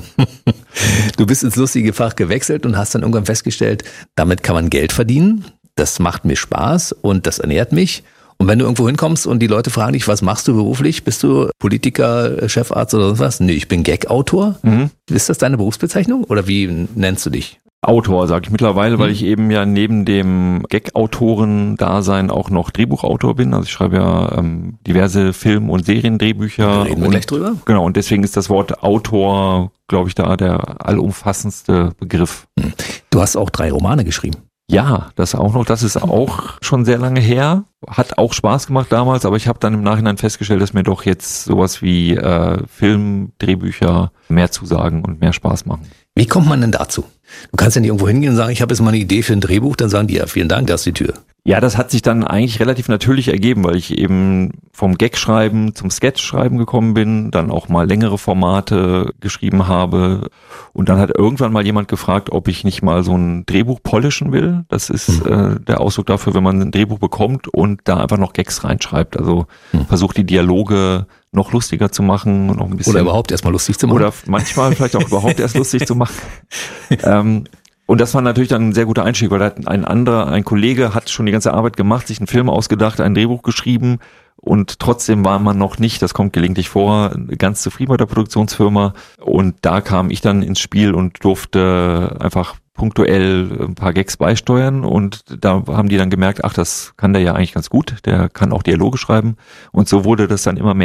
Du bist ins lustige Fach gewechselt und hast dann irgendwann festgestellt, damit kann man Geld verdienen. Das macht mir Spaß und das ernährt mich. Und wenn du irgendwo hinkommst und die Leute fragen dich, was machst du beruflich? Bist du Politiker, Chefarzt oder sonst was? Nee, ich bin Gag-Autor. Mhm. Ist das deine Berufsbezeichnung oder wie nennst du dich? Autor, sage ich mittlerweile, mhm. weil ich eben ja neben dem Gag-Autoren-Dasein auch noch Drehbuchautor bin. Also ich schreibe ja ähm, diverse Film- und Seriendrehbücher. Da reden wir und, gleich drüber. Genau, und deswegen ist das Wort Autor, glaube ich, da der allumfassendste Begriff. Du hast auch drei Romane geschrieben. Ja, das auch noch. Das ist auch schon sehr lange her. Hat auch Spaß gemacht damals, aber ich habe dann im Nachhinein festgestellt, dass mir doch jetzt sowas wie äh, Film, Drehbücher mehr zusagen und mehr Spaß machen. Wie kommt man denn dazu? Du kannst ja nicht irgendwo hingehen und sagen, ich habe jetzt mal eine Idee für ein Drehbuch, dann sagen die, ja, vielen Dank, da ist die Tür. Ja, das hat sich dann eigentlich relativ natürlich ergeben, weil ich eben vom Gag-Schreiben zum Sketch-Schreiben gekommen bin, dann auch mal längere Formate geschrieben habe, und dann hat irgendwann mal jemand gefragt, ob ich nicht mal so ein Drehbuch polischen will. Das ist mhm. äh, der Ausdruck dafür, wenn man ein Drehbuch bekommt und da einfach noch Gags reinschreibt. Also mhm. versucht die Dialoge noch lustiger zu machen und noch ein bisschen. Oder überhaupt erstmal lustig zu machen. Oder manchmal vielleicht auch überhaupt erst lustig zu machen. ähm, Und das war natürlich dann ein sehr guter Einstieg, weil ein anderer, ein Kollege hat schon die ganze Arbeit gemacht, sich einen Film ausgedacht, ein Drehbuch geschrieben, und trotzdem war man noch nicht, das kommt gelegentlich vor, ganz zufrieden mit der Produktionsfirma, und da kam ich dann ins Spiel und durfte einfach punktuell ein paar Gags beisteuern, und da haben die dann gemerkt, ach, das kann der ja eigentlich ganz gut, der kann auch Dialoge schreiben, und so wurde das dann immer mehr.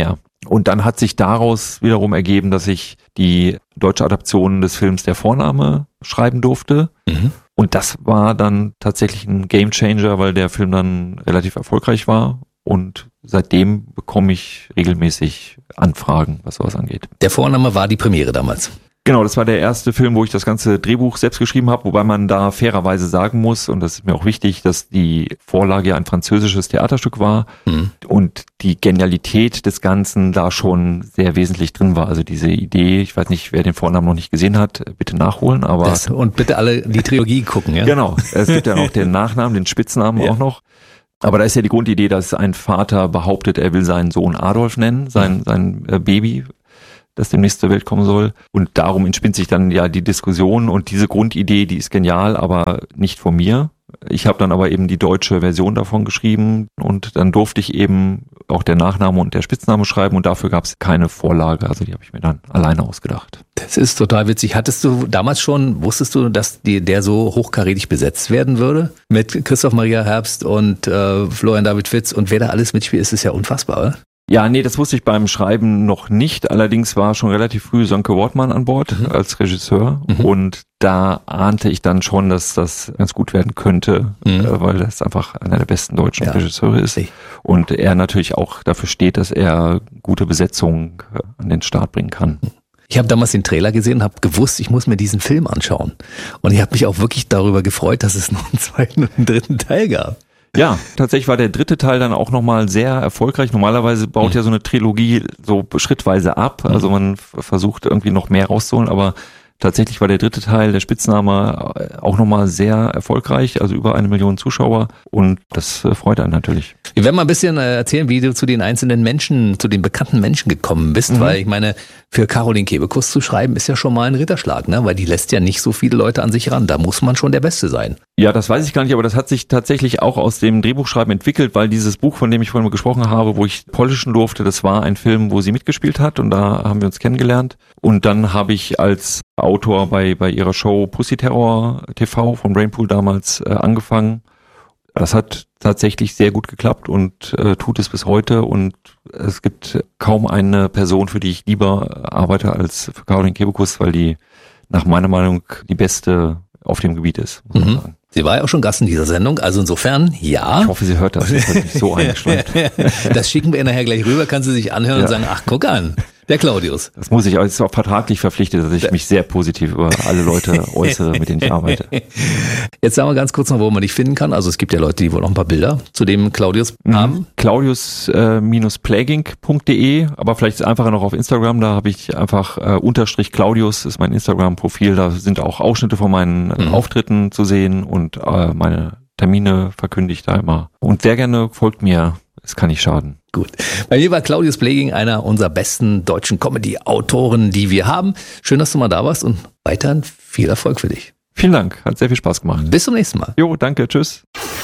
Und dann hat sich daraus wiederum ergeben, dass ich die deutsche Adaption des Films Der Vorname schreiben durfte. Mhm. Und das war dann tatsächlich ein Gamechanger, weil der Film dann relativ erfolgreich war. Und seitdem bekomme ich regelmäßig Anfragen, was sowas angeht. Der Vorname war die Premiere damals. Genau, das war der erste Film, wo ich das ganze Drehbuch selbst geschrieben habe, wobei man da fairerweise sagen muss, und das ist mir auch wichtig, dass die Vorlage ja ein französisches Theaterstück war mhm. und die Genialität des Ganzen da schon sehr wesentlich drin war. Also diese Idee, ich weiß nicht, wer den Vornamen noch nicht gesehen hat, bitte nachholen. Aber das, und bitte alle die Trilogie gucken, ja? Genau, es gibt ja auch den Nachnamen, den Spitznamen ja. auch noch. Aber da ist ja die Grundidee, dass ein Vater behauptet, er will seinen Sohn Adolf nennen, sein, sein äh, Baby, das demnächst zur Welt kommen soll. Und darum entspinnt sich dann ja die Diskussion und diese Grundidee, die ist genial, aber nicht von mir. Ich habe dann aber eben die deutsche Version davon geschrieben und dann durfte ich eben auch der Nachname und der Spitzname schreiben und dafür gab es keine Vorlage. Also die habe ich mir dann alleine ausgedacht. Das ist total witzig. Hattest du damals schon, wusstest du, dass die, der so hochkarätig besetzt werden würde? Mit Christoph Maria Herbst und äh, Florian David Fitz und wer da alles mitspielt, ist es ja unfassbar, oder? Ja, nee, das wusste ich beim Schreiben noch nicht. Allerdings war schon relativ früh Sönke Wortmann an Bord mhm. als Regisseur mhm. und da ahnte ich dann schon, dass das ganz gut werden könnte, mhm. äh, weil das einfach einer der besten deutschen ja. Regisseure ist und er natürlich auch dafür steht, dass er gute Besetzung äh, an den Start bringen kann. Ich habe damals den Trailer gesehen und habe gewusst, ich muss mir diesen Film anschauen. Und ich habe mich auch wirklich darüber gefreut, dass es noch einen zweiten und einen dritten Teil gab. Ja, tatsächlich war der dritte Teil dann auch nochmal sehr erfolgreich. Normalerweise baut mhm. ja so eine Trilogie so schrittweise ab. Mhm. Also man f- versucht irgendwie noch mehr rauszuholen, aber tatsächlich war der dritte Teil, der Spitzname, auch nochmal sehr erfolgreich, also über eine Million Zuschauer und das äh, freut einen natürlich. Wir werden mal ein bisschen äh, erzählen, wie du zu den einzelnen Menschen, zu den bekannten Menschen gekommen bist, mhm. weil ich meine, für Caroline Kebekus zu schreiben ist ja schon mal ein Ritterschlag, ne? Weil die lässt ja nicht so viele Leute an sich ran, da muss man schon der Beste sein. Ja, das weiß ich gar nicht, aber das hat sich tatsächlich auch aus dem Drehbuchschreiben entwickelt, weil dieses Buch, von dem ich vorhin mal gesprochen habe, wo ich polischen durfte, das war ein Film, wo sie mitgespielt hat und da haben wir uns kennengelernt und dann habe ich als Autor bei bei ihrer Show Pussy Terror T V von Brainpool damals äh, angefangen. Das hat tatsächlich sehr gut geklappt und äh, tut es bis heute und es gibt kaum eine Person, für die ich lieber arbeite als für Caroline Kebekus, weil die nach meiner Meinung die beste auf dem Gebiet ist, muss man mhm. sagen. Sie war ja auch schon Gast in dieser Sendung, also insofern, ja. Ich hoffe, sie hört das, das hat mich so eingeschränkt. Das schicken wir nachher gleich rüber, kann sie sich anhören ja. und sagen, ach, guck an, der Claudius. Das muss ich, aber es ist auch vertraglich verpflichtet, dass ich mich sehr positiv über alle Leute äußere, mit denen ich arbeite. Jetzt sagen wir ganz kurz noch, wo man dich finden kann. Also es gibt ja Leute, die wohl noch ein paar Bilder zu dem Claudius haben. Mhm. Claudius Plagging Punkt de, aber vielleicht einfacher noch auf Instagram, da habe ich einfach äh, Unterstrich Claudius, ist mein Instagram-Profil, da sind auch Ausschnitte von meinen mhm. Auftritten zu sehen und äh, meine Termine verkünde ich da immer. Und sehr gerne folgt mir, es kann nicht schaden. Gut. Bei mir war Claudius Plagging einer unserer besten deutschen Comedy-Autoren, die wir haben. Schön, dass du mal da warst und weiterhin viel Erfolg für dich. Vielen Dank, hat sehr viel Spaß gemacht. Bis zum nächsten Mal. Jo, danke, tschüss.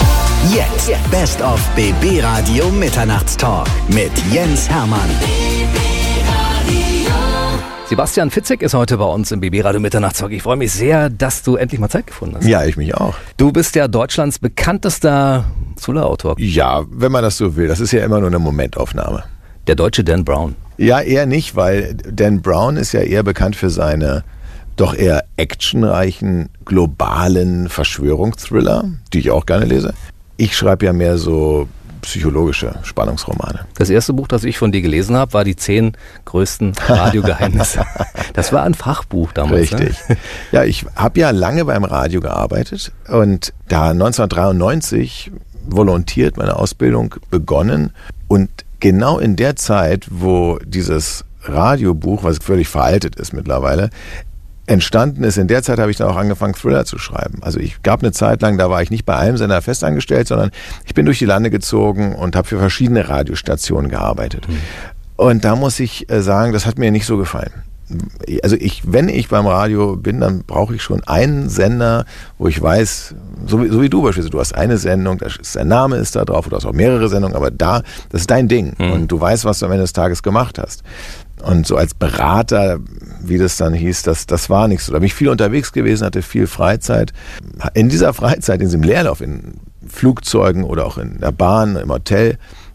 Jetzt Best of B B Radio Mitternachtstalk mit Jens Hermann. Sebastian Fitzek ist heute bei uns im B B Radio Mitternachtstalk. Ich freue mich sehr, dass du endlich mal Zeit gefunden hast. Ja, ich mich auch. Du bist ja Deutschlands bekanntester Thriller-Autor. Ja, wenn man das so will. Das ist ja immer nur eine Momentaufnahme. Der deutsche Dan Brown. Ja, eher nicht, weil Dan Brown ist ja eher bekannt für seine doch eher actionreichen, globalen Verschwörungsthriller, die ich auch gerne lese. Ich schreibe ja mehr so psychologische Spannungsromane. Das erste Buch, das ich von dir gelesen habe, war die zehn größten Radiogeheimnisse. Das war ein Fachbuch damals. Richtig. Ne? Ja, ich habe ja lange beim Radio gearbeitet und da neunzehnhundertdreiundneunzig volontiert, meine Ausbildung begonnen und genau in der Zeit, wo dieses Radiobuch, was völlig veraltet ist mittlerweile, entstanden ist, in der Zeit habe ich dann auch angefangen, Thriller zu schreiben. Also ich gab eine Zeit lang, da war ich nicht bei einem Sender festangestellt, sondern ich bin durch die Lande gezogen und habe für verschiedene Radiostationen gearbeitet. Mhm. Und da muss ich sagen, das hat mir nicht so gefallen. Also ich, wenn ich beim Radio bin, dann brauche ich schon einen Sender, wo ich weiß, so wie, so wie du beispielsweise, du hast eine Sendung, da ist, der Name ist da drauf, du hast auch mehrere Sendungen, aber da, das ist dein Ding mhm. und du weißt, was du am Ende des Tages gemacht hast. Und so als Berater, wie das dann hieß, das, das war nicht so. Da bin ich viel unterwegs gewesen, hatte viel Freizeit. In dieser Freizeit, in diesem Leerlauf, in Flugzeugen oder auch in der Bahn, im Hotel,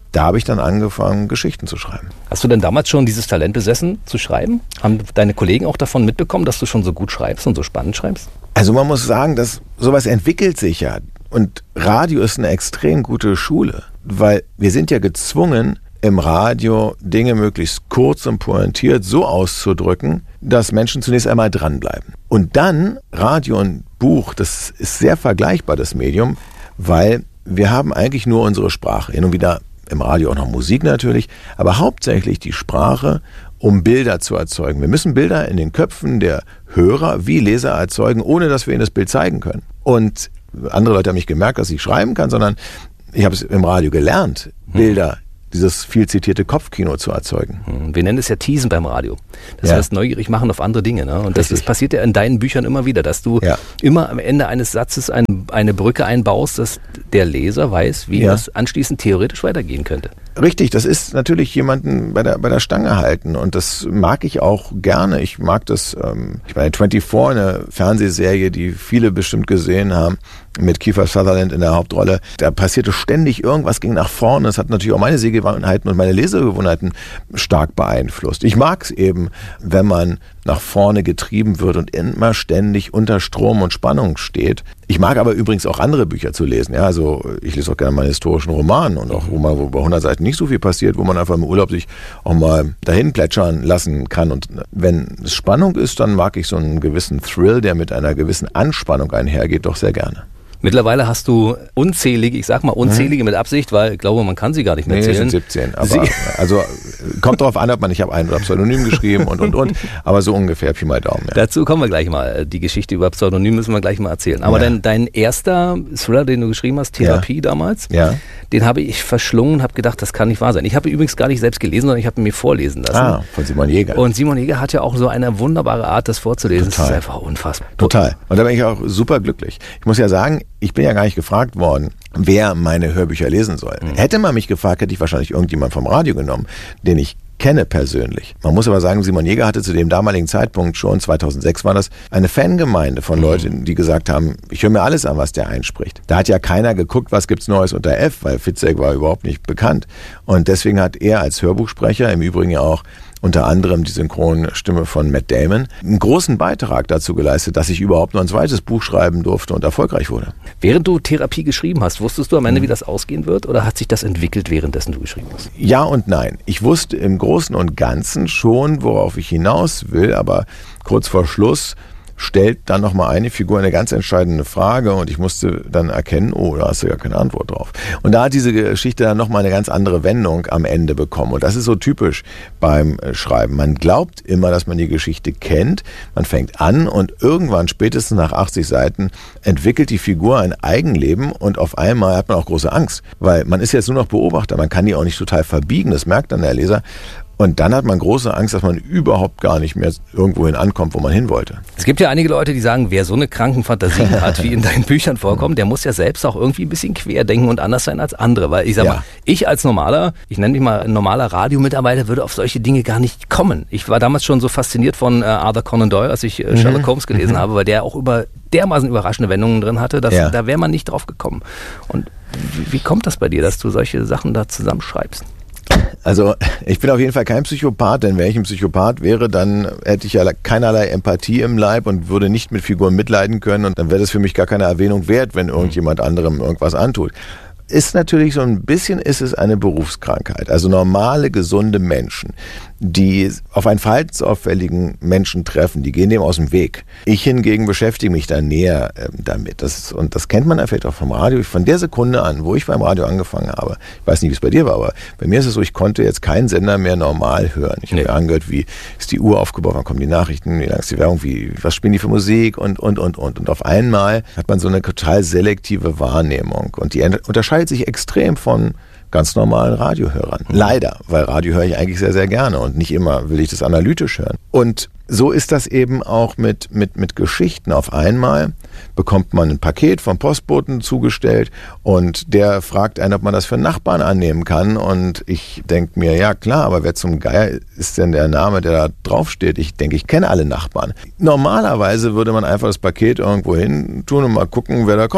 da habe ich dann angefangen, Geschichten zu schreiben. Hast du denn damals schon dieses Talent besessen, zu schreiben? Haben deine Kollegen auch davon mitbekommen, dass du schon so gut schreibst und so spannend schreibst? Also man muss sagen, dass sowas entwickelt sich ja. Und Radio ist eine extrem gute Schule, weil wir sind ja gezwungen, im Radio Dinge möglichst kurz und pointiert so auszudrücken, dass Menschen zunächst einmal dranbleiben. Und dann, Radio und Buch, das ist sehr vergleichbar, das Medium, weil wir haben eigentlich nur unsere Sprache. Hin und wieder im Radio auch noch Musik natürlich, aber hauptsächlich die Sprache, um Bilder zu erzeugen. Wir müssen Bilder in den Köpfen der Hörer wie Leser erzeugen, ohne dass wir ihnen das Bild zeigen können. Und andere Leute haben nicht gemerkt, dass ich schreiben kann, sondern ich habe es im Radio gelernt, Bilder, dieses viel zitierte Kopfkino zu erzeugen. Wir nennen es ja Teasen beim Radio. Das Ja. heißt, neugierig machen auf andere Dinge. Ne? Und das Richtig. ist, passiert ja in deinen Büchern immer wieder, dass du Ja. immer am Ende eines Satzes ein, eine Brücke einbaust, dass der Leser weiß, wie Ja. das anschließend theoretisch weitergehen könnte. Richtig, das ist natürlich jemanden bei der, bei der Stange halten und das mag ich auch gerne. Ich mag das, ähm, ich meine, vierundzwanzig, eine Fernsehserie, die viele bestimmt gesehen haben, mit Kiefer Sutherland in der Hauptrolle. Da passierte ständig irgendwas, ging nach vorne. Das hat natürlich auch meine Sehgewohnheiten und meine Lesegewohnheiten stark beeinflusst. Ich mag es eben, wenn man nach vorne getrieben wird und immer ständig unter Strom und Spannung steht. Ich mag aber übrigens auch andere Bücher zu lesen. Ja, also ich lese auch gerne mal einen historischen Roman und auch Roman, wo bei hundert Seiten nicht so viel passiert, wo man einfach im Urlaub sich auch mal dahin plätschern lassen kann. Und wenn es Spannung ist, dann mag ich so einen gewissen Thrill, der mit einer gewissen Anspannung einhergeht, doch sehr gerne. Mittlerweile hast du unzählige, ich sag mal unzählige mit Absicht, weil ich glaube, man kann sie gar nicht mehr Nee, zählen. es sind siebzehn. Aber Sie- also kommt drauf an, ob man, ich habe ein oder Pseudonym geschrieben und und und, aber so ungefähr Pi mal Daumen. Ja. Dazu kommen wir gleich mal. Die Geschichte über Pseudonym müssen wir gleich mal erzählen. Aber Ja. dein, dein erster Thriller, den du geschrieben hast, Therapie damals, Ja. den habe ich verschlungen, habe gedacht, das kann nicht wahr sein. Ich habe übrigens gar nicht selbst gelesen, sondern ich habe ihn mir vorlesen lassen. Ah, von Simon Jäger. Und Simon Jäger hat ja auch so eine wunderbare Art, das vorzulesen. Total. Das ist einfach unfassbar. Total. Und da bin ich auch super glücklich. Ich muss ja sagen, ich bin ja gar nicht gefragt worden, wer meine Hörbücher lesen soll. Mhm. Hätte man mich gefragt, hätte ich wahrscheinlich irgendjemand vom Radio genommen, den ich kenne persönlich. Man muss aber sagen, Simon Jäger hatte zu dem damaligen Zeitpunkt schon, zweitausendsechs war das, eine Fangemeinde von Leuten, die gesagt haben, ich höre mir alles an, was der einspricht. Da hat ja keiner geguckt, was gibt's Neues unter F, weil Fitzek war überhaupt nicht bekannt. Und deswegen hat er als Hörbuchsprecher, im Übrigen ja auch unter anderem die Synchronstimme von Matt Damon, einen großen Beitrag dazu geleistet, dass ich überhaupt noch ein zweites Buch schreiben durfte und erfolgreich wurde. Während du Therapie geschrieben hast, wusstest du am Ende, wie das ausgehen wird? Oder hat sich das entwickelt, währenddessen du geschrieben hast? Ja und nein. Ich wusste im Großen und Ganzen schon, worauf ich hinaus will, aber kurz vor Schluss stellt dann nochmal eine Figur eine ganz entscheidende Frage und ich musste dann erkennen, oh, da hast du ja keine Antwort drauf. Und da hat diese Geschichte dann nochmal eine ganz andere Wendung am Ende bekommen. Und das ist so typisch beim Schreiben. Man glaubt immer, dass man die Geschichte kennt, man fängt an und irgendwann, spätestens nach achtzig Seiten, entwickelt die Figur ein Eigenleben und auf einmal hat man auch große Angst, weil man ist jetzt nur noch Beobachter, man kann die auch nicht total verbiegen, das merkt dann der Leser. Und dann hat man große Angst, dass man überhaupt gar nicht mehr irgendwohin ankommt, wo man hin wollte. Es gibt ja einige Leute, die sagen, wer so eine kranken Fantasie hat, wie in deinen Büchern vorkommt, der muss ja selbst auch irgendwie ein bisschen querdenken und anders sein als andere. Weil ich sag Ja. mal, ich als normaler, ich nenne mich mal ein normaler Radiomitarbeiter, würde auf solche Dinge gar nicht kommen. Ich war damals schon so fasziniert von äh, Arthur Conan Doyle, als ich äh, Sherlock Holmes gelesen habe, weil der auch über dermaßen überraschende Wendungen drin hatte, dass Ja. da wäre man nicht drauf gekommen. Und wie, wie kommt das bei dir, dass du solche Sachen da zusammenschreibst? Also ich bin auf jeden Fall kein Psychopath, denn wenn ich ein Psychopath wäre, dann hätte ich ja keinerlei Empathie im Leib und würde nicht mit Figuren mitleiden können und dann wäre das für mich gar keine Erwähnung wert, wenn irgendjemand anderem irgendwas antut. Ist natürlich so ein bisschen, ist es eine Berufskrankheit. Also normale, gesunde Menschen, die auf einen verhaltensauffälligen Menschen treffen, die gehen dem aus dem Weg. Ich hingegen beschäftige mich da näher äh, damit. Das, und das kennt man ja vielleicht auch vom Radio. Von der Sekunde an, wo ich beim Radio angefangen habe, ich weiß nicht, wie es bei dir war, aber bei mir ist es so, ich konnte jetzt keinen Sender mehr normal hören. Ich habe Nee. mir angehört, wie ist die Uhr aufgebaut, wann kommen die Nachrichten, wie lang ist die Werbung, wie, was spielen die für Musik und, und, und, und. Und auf einmal hat man so eine total selektive Wahrnehmung. Und die unterscheidet sich extrem von ganz normalen Radiohörern. Leider, weil Radio höre ich eigentlich sehr, sehr gerne und nicht immer will ich das analytisch hören. Und so ist das eben auch mit, mit, mit Geschichten. Auf einmal bekommt man ein Paket vom Postboten zugestellt und der fragt einen, ob man das für einen Nachbarn annehmen kann. Und ich denke mir, ja klar, aber wer zum Geier ist denn der Name, der da draufsteht? Ich denke, ich kenne alle Nachbarn. Normalerweise würde man einfach das Paket irgendwo hin tun und mal gucken, wer da kommt.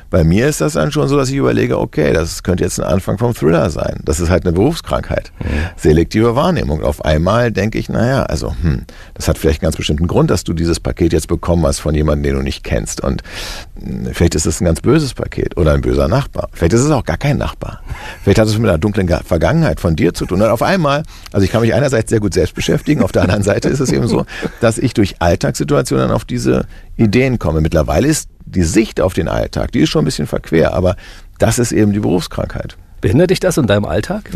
Bei mir ist das dann schon so, dass ich überlege, okay, das könnte jetzt ein Anfang vom Thriller sein. Das ist halt eine Berufskrankheit. Mhm. Selektive Wahrnehmung. Auf einmal denke ich, naja, also, hm, das hat vielleicht einen ganz bestimmten Grund, dass du dieses Paket jetzt bekommen hast von jemandem, den du nicht kennst. Und mh, vielleicht ist es ein ganz böses Paket oder ein böser Nachbar. Vielleicht ist es auch gar kein Nachbar. Vielleicht hat es mit einer dunklen Vergangenheit von dir zu tun. Und auf einmal, also ich kann mich einerseits sehr gut selbst beschäftigen, auf der anderen Seite ist es eben so, dass ich durch Alltagssituationen auf diese Ideen komme. Mittlerweile ist die Sicht auf den Alltag, die ist schon ein bisschen verquer, aber das ist eben die Berufskrankheit. Behindert dich das in deinem Alltag?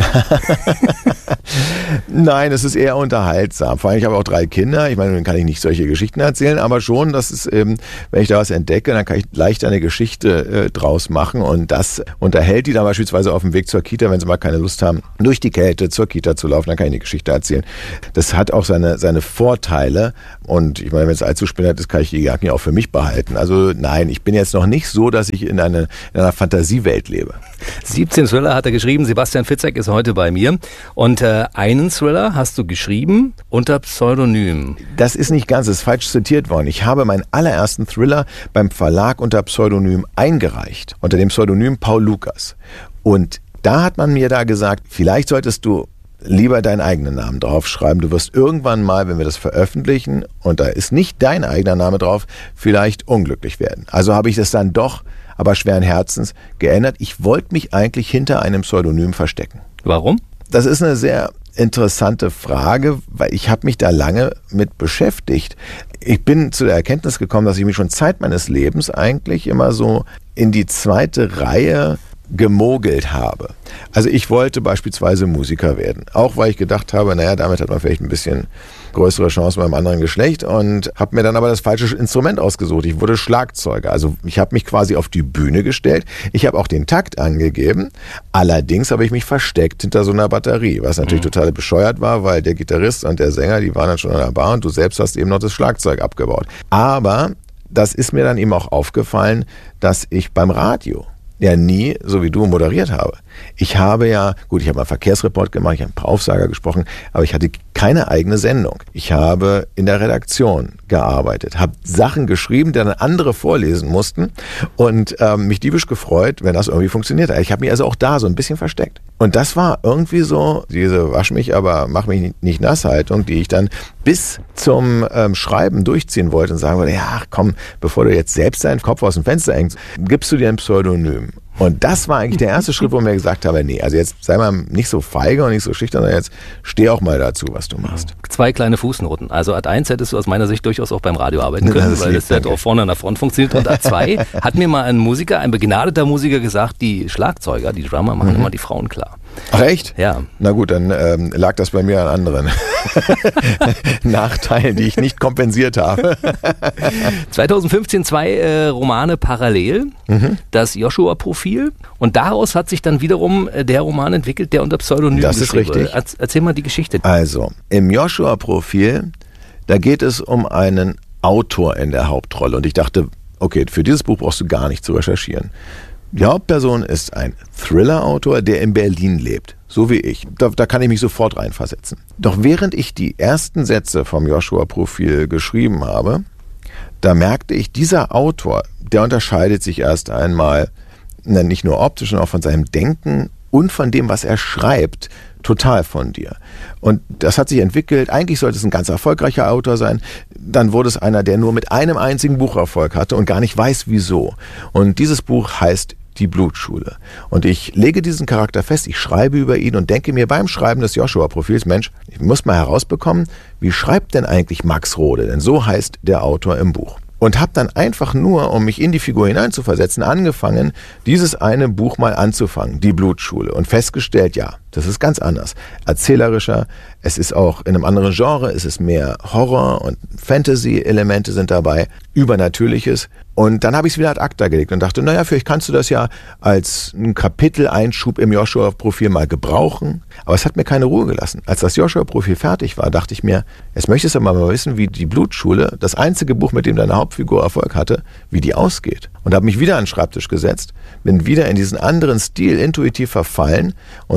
Nein, es ist eher unterhaltsam. Vor allem, ich habe auch drei Kinder. Ich meine, dann kann ich nicht solche Geschichten erzählen, aber schon, dass es eben, wenn ich da was entdecke, dann kann ich leicht eine Geschichte äh, draus machen und das unterhält die dann beispielsweise auf dem Weg zur Kita, wenn sie mal keine Lust haben, durch die Kälte zur Kita zu laufen, dann kann ich eine Geschichte erzählen. Das hat auch seine, seine Vorteile und ich meine, wenn es allzu spinnert ist, kann ich die Jacken ja auch für mich behalten. Also nein, ich bin jetzt noch nicht so, dass ich in, eine, in einer Fantasiewelt lebe. siebzehn Thriller hat er geschrieben. Sebastian Fitzek ist heute bei mir. Und äh, einen Thriller hast du geschrieben unter Pseudonym. Das ist nicht ganz, das ist falsch zitiert worden. Ich habe meinen allerersten Thriller beim Verlag unter Pseudonym eingereicht. Unter dem Pseudonym Paul Lukas. Und da hat man mir da gesagt, vielleicht solltest du lieber deinen eigenen Namen draufschreiben. Du wirst irgendwann mal, wenn wir das veröffentlichen, und da ist nicht dein eigener Name drauf, vielleicht unglücklich werden. Also habe ich das dann doch, aber schweren Herzens, geändert. Ich wollte mich eigentlich hinter einem Pseudonym verstecken. Warum? Das ist eine sehr interessante Frage, weil ich habe mich da lange mit beschäftigt. Ich bin zu der Erkenntnis gekommen, dass ich mich schon Zeit meines Lebens eigentlich immer so in die zweite Reihe gemogelt habe. Also ich wollte beispielsweise Musiker werden, auch weil ich gedacht habe, naja, damit hat man vielleicht ein bisschen größere Chancen beim anderen Geschlecht und habe mir dann aber das falsche Instrument ausgesucht. Ich wurde Schlagzeuger, also ich habe mich quasi auf die Bühne gestellt. Ich habe auch den Takt angegeben, allerdings habe ich mich versteckt hinter so einer Batterie, was natürlich mhm. total bescheuert war, weil der Gitarrist und der Sänger, die waren dann schon an der Bar und du selbst hast eben noch das Schlagzeug abgebaut. Aber das ist mir dann eben auch aufgefallen, dass ich beim Radio ja nie, so wie du, moderiert habe. Ich habe ja, gut, ich habe mal einen Verkehrsreport gemacht, ich habe ein paar Aufsager gesprochen, aber ich hatte keine eigene Sendung. Ich habe in der Redaktion gearbeitet, habe Sachen geschrieben, die dann andere vorlesen mussten und ähm, mich diebisch gefreut, wenn das irgendwie funktioniert hat. Ich habe mich also auch da so ein bisschen versteckt. Und das war irgendwie so diese Wasch mich, aber mach mich nicht nass Haltung, die ich dann bis zum ähm, Schreiben durchziehen wollte und sagen wollte, ja, komm, bevor du jetzt selbst deinen Kopf aus dem Fenster hängst, gibst du dir ein Pseudonym. Und das war eigentlich der erste Schritt, wo ich mir gesagt habe, nee, also jetzt sei mal nicht so feige und nicht so schüchtern, sondern jetzt steh auch mal dazu, was du machst. Zwei kleine Fußnoten. Also Ad eins hättest du aus meiner Sicht durchaus auch beim Radio arbeiten können, das weil das ja auch vorne an der Front funktioniert. Und Ad zwei hat mir mal ein Musiker, ein begnadeter Musiker gesagt, die Schlagzeuger, die Drummer machen mhm. immer die Frauen klar. Ach echt? Ja. Na gut, dann ähm, lag das bei mir an anderen Nachteilen, die ich nicht kompensiert habe. zweitausendfünfzehn zwei äh, Romane parallel, mhm. das Joshua-Profil und daraus hat sich dann wiederum äh, der Roman entwickelt, der unter Pseudonym das ist richtig. wurde. Erzähl mal die Geschichte. Also, im Joshua-Profil, da geht es um einen Autor in der Hauptrolle und ich dachte, okay, für dieses Buch brauchst du gar nicht zu recherchieren. Die Hauptperson ist ein Thriller-Autor, der in Berlin lebt, so wie ich. Da, da kann ich mich sofort reinversetzen. Doch während ich die ersten Sätze vom Joshua-Profil geschrieben habe, da merkte ich, dieser Autor, der unterscheidet sich erst einmal nicht nur optisch, sondern auch von seinem Denken und von dem, was er schreibt, total von dir. Und das hat sich entwickelt. Eigentlich sollte es ein ganz erfolgreicher Autor sein. Dann wurde es einer, der nur mit einem einzigen Buch Erfolg hatte und gar nicht weiß, wieso. Und dieses Buch heißt Die Blutschule. Und ich lege diesen Charakter fest, ich schreibe über ihn und denke mir beim Schreiben des Joshua-Profils, Mensch, ich muss mal herausbekommen, wie schreibt denn eigentlich Max Rode? Denn so heißt der Autor im Buch. Und habe dann einfach nur, um mich in die Figur hineinzuversetzen, angefangen, dieses eine Buch mal anzufangen, Die Blutschule. Und festgestellt, ja, das ist ganz anders. Erzählerischer, es ist auch in einem anderen Genre, es ist mehr Horror und Fantasy-Elemente sind dabei, Übernatürliches. Und dann habe ich es wieder ad acta gelegt und dachte, naja, vielleicht kannst du das ja als einen Kapiteleinschub im Joshua-Profil mal gebrauchen. Aber es hat mir keine Ruhe gelassen. Als das Joshua-Profil fertig war, dachte ich mir, jetzt möchtest du aber mal wissen, wie Die Blutschule, das einzige Buch, mit dem deine Hauptfigur Erfolg hatte, wie die ausgeht. Und habe mich wieder an den Schreibtisch gesetzt, bin wieder in diesen anderen Stil intuitiv verfallen und habe dann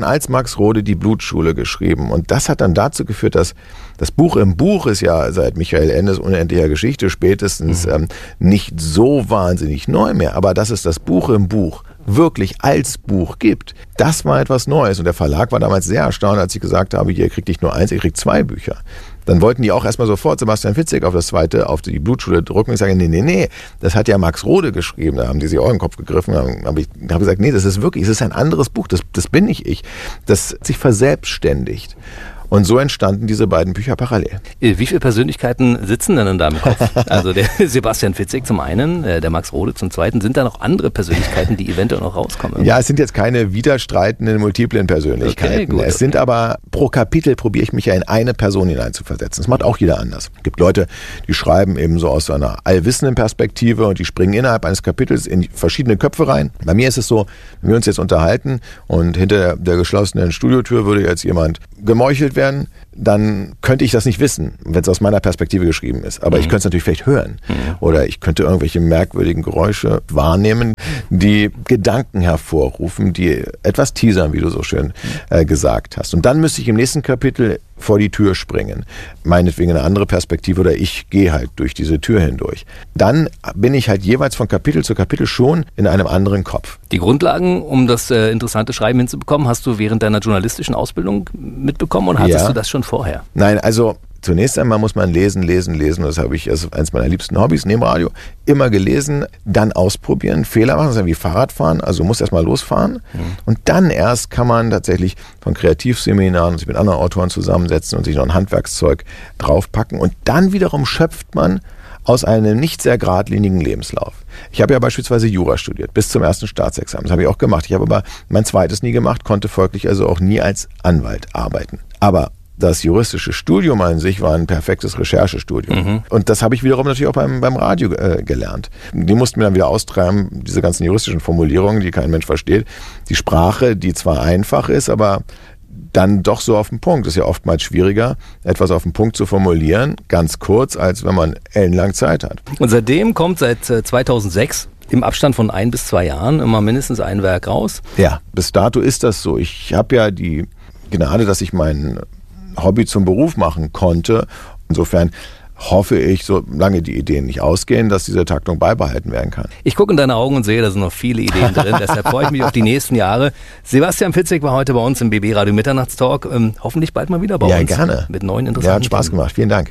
als Max Rode die Blutschule geschrieben. Und das hat dann dazu geführt, dass das Buch im Buch ist ja seit Michael Endes unendlicher Geschichte spätestens mhm. ähm, nicht so wahnsinnig neu mehr. Aber dass es das Buch im Buch wirklich als Buch gibt, das war etwas Neues. Und der Verlag war damals sehr erstaunt, als ich gesagt habe, ihr kriegt nicht nur eins, ihr kriegt zwei Bücher. Dann wollten die auch erstmal sofort Sebastian Fitzek auf das zweite, auf die Blutschule drucken. Ich sage, nee, nee, nee, das hat ja Max Rode geschrieben. Da haben die sich auch in den Kopf gegriffen. Da habe ich hab gesagt, nee, das ist wirklich, es ist ein anderes Buch, das, das bin nicht ich. Das hat sich verselbstständigt. Und so entstanden diese beiden Bücher parallel. Wie viele Persönlichkeiten sitzen denn in deinem Kopf? Also der Sebastian Fitzek zum einen, der Max Rode zum zweiten. Sind da noch andere Persönlichkeiten, die eventuell noch rauskommen? Ja, es sind jetzt keine widerstreitenden, multiplen Persönlichkeiten. Okay, gut, es okay. sind aber, pro Kapitel probiere ich mich ja in eine Person hineinzuversetzen. Das macht auch jeder anders. Es gibt Leute, die schreiben eben so aus einer allwissenden Perspektive und die springen innerhalb eines Kapitels in verschiedene Köpfe rein. Bei mir ist es so, wenn wir uns jetzt unterhalten und hinter der geschlossenen Studiotür würde jetzt jemand gemeuchelt werden, dann könnte ich das nicht wissen, wenn es aus meiner Perspektive geschrieben ist. Aber mhm. ich könnte es natürlich vielleicht hören. Mhm. Oder ich könnte irgendwelche merkwürdigen Geräusche wahrnehmen, die Gedanken hervorrufen, die etwas teasern, wie du so schön äh, gesagt hast. Und dann müsste ich im nächsten Kapitel vor die Tür springen. Meinetwegen eine andere Perspektive oder ich gehe halt durch diese Tür hindurch. Dann bin ich halt jeweils von Kapitel zu Kapitel schon in einem anderen Kopf. Die Grundlagen, um das äh, interessante Schreiben hinzubekommen, hast du während deiner journalistischen Ausbildung mitbekommen oder hattest ja. du das schon vorher? Nein, also zunächst einmal muss man lesen, lesen, lesen. Das habe ich als eines meiner liebsten Hobbys neben Radio. Immer gelesen, dann ausprobieren, Fehler machen. Das ist ja wie Fahrradfahren. Also du musst erst mal losfahren. Mhm. Und dann erst kann man tatsächlich von Kreativseminaren sich mit anderen Autoren zusammensetzen und sich noch ein Handwerkszeug draufpacken. Und dann wiederum schöpft man aus einem nicht sehr geradlinigen Lebenslauf. Ich habe ja beispielsweise Jura studiert, bis zum ersten Staatsexamen. Das habe ich auch gemacht. Ich habe aber mein zweites nie gemacht, konnte folglich also auch nie als Anwalt arbeiten. Aber das juristische Studium an sich war ein perfektes Recherchestudium. Mhm. Und das habe ich wiederum natürlich auch beim, beim Radio äh, gelernt. Die mussten mir dann wieder austreiben, diese ganzen juristischen Formulierungen, die kein Mensch versteht. Die Sprache, die zwar einfach ist, aber dann doch so auf den Punkt. Es ist ja oftmals schwieriger, etwas auf den Punkt zu formulieren, ganz kurz, als wenn man ellenlang Zeit hat. Und seitdem kommt seit zweitausendsechs im Abstand von ein bis zwei Jahren immer mindestens ein Werk raus. Ja, bis dato ist das so. Ich habe ja die Gnade, dass ich mein Hobby zum Beruf machen konnte. Insofern hoffe ich, solange die Ideen nicht ausgehen, dass diese Taktung beibehalten werden kann. Ich gucke in deine Augen und sehe, da sind noch viele Ideen drin. Deshalb freue ich mich auf die nächsten Jahre. Sebastian Fitzek war heute bei uns im B B Radio Mitternachtstalk. Ähm, hoffentlich bald mal wieder bei ja, uns. Ja, gerne. Mit neuen interessanten Ja, hat Spaß gemacht. Vielen Dank.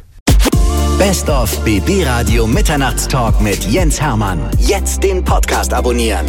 Best of B B Radio Mitternachtstalk mit Jens Hermann. Jetzt den Podcast abonnieren.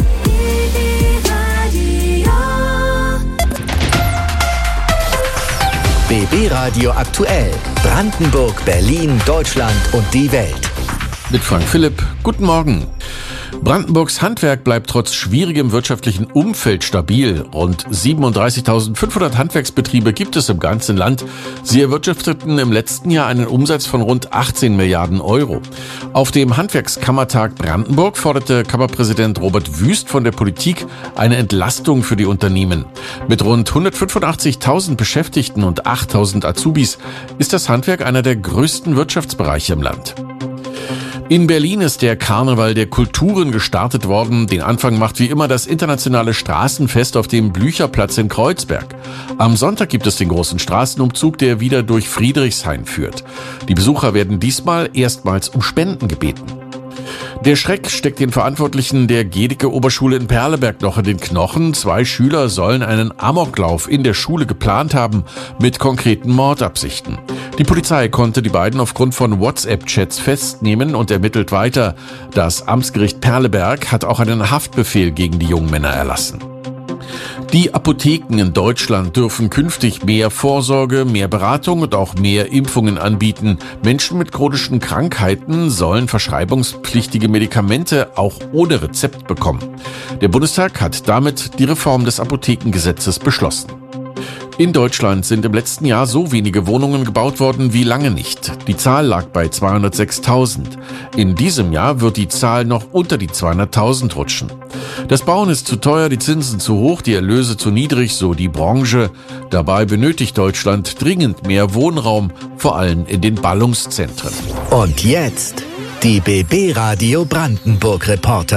B B Radio aktuell. Brandenburg, Berlin, Deutschland und die Welt. Mit Frank Philipp. Guten Morgen. Brandenburgs Handwerk bleibt trotz schwierigem wirtschaftlichen Umfeld stabil. Rund siebenunddreißigtausendfünfhundert Handwerksbetriebe gibt es im ganzen Land. Sie erwirtschafteten im letzten Jahr einen Umsatz von rund achtzehn Milliarden Euro. Auf dem Handwerkskammertag Brandenburg forderte Kammerpräsident Robert Wüst von der Politik eine Entlastung für die Unternehmen. Mit rund hundertfünfundachtzigtausend Beschäftigten und achttausend Azubis ist das Handwerk einer der größten Wirtschaftsbereiche im Land. In Berlin ist der Karneval der Kulturen gestartet worden. Den Anfang macht wie immer das internationale Straßenfest auf dem Blücherplatz in Kreuzberg. Am Sonntag gibt es den großen Straßenumzug, der wieder durch Friedrichshain führt. Die Besucher werden diesmal erstmals um Spenden gebeten. Der Schreck steckt den Verantwortlichen der Gedicke-Oberschule in Perleberg noch in den Knochen. Zwei Schüler sollen einen Amoklauf in der Schule geplant haben mit konkreten Mordabsichten. Die Polizei konnte die beiden aufgrund von WhatsApp-Chats festnehmen und ermittelt weiter. Das Amtsgericht Perleberg hat auch einen Haftbefehl gegen die jungen Männer erlassen. Die Apotheken in Deutschland dürfen künftig mehr Vorsorge, mehr Beratung und auch mehr Impfungen anbieten. Menschen mit chronischen Krankheiten sollen verschreibungspflichtige Medikamente auch ohne Rezept bekommen. Der Bundestag hat damit die Reform des Apothekengesetzes beschlossen. In Deutschland sind im letzten Jahr so wenige Wohnungen gebaut worden wie lange nicht. Die Zahl lag bei zweihundertsechstausend. In diesem Jahr wird die Zahl noch unter die zweihunderttausend rutschen. Das Bauen ist zu teuer, die Zinsen zu hoch, die Erlöse zu niedrig, so die Branche. Dabei benötigt Deutschland dringend mehr Wohnraum, vor allem in den Ballungszentren. Und jetzt die B B Radio Brandenburg Reporter.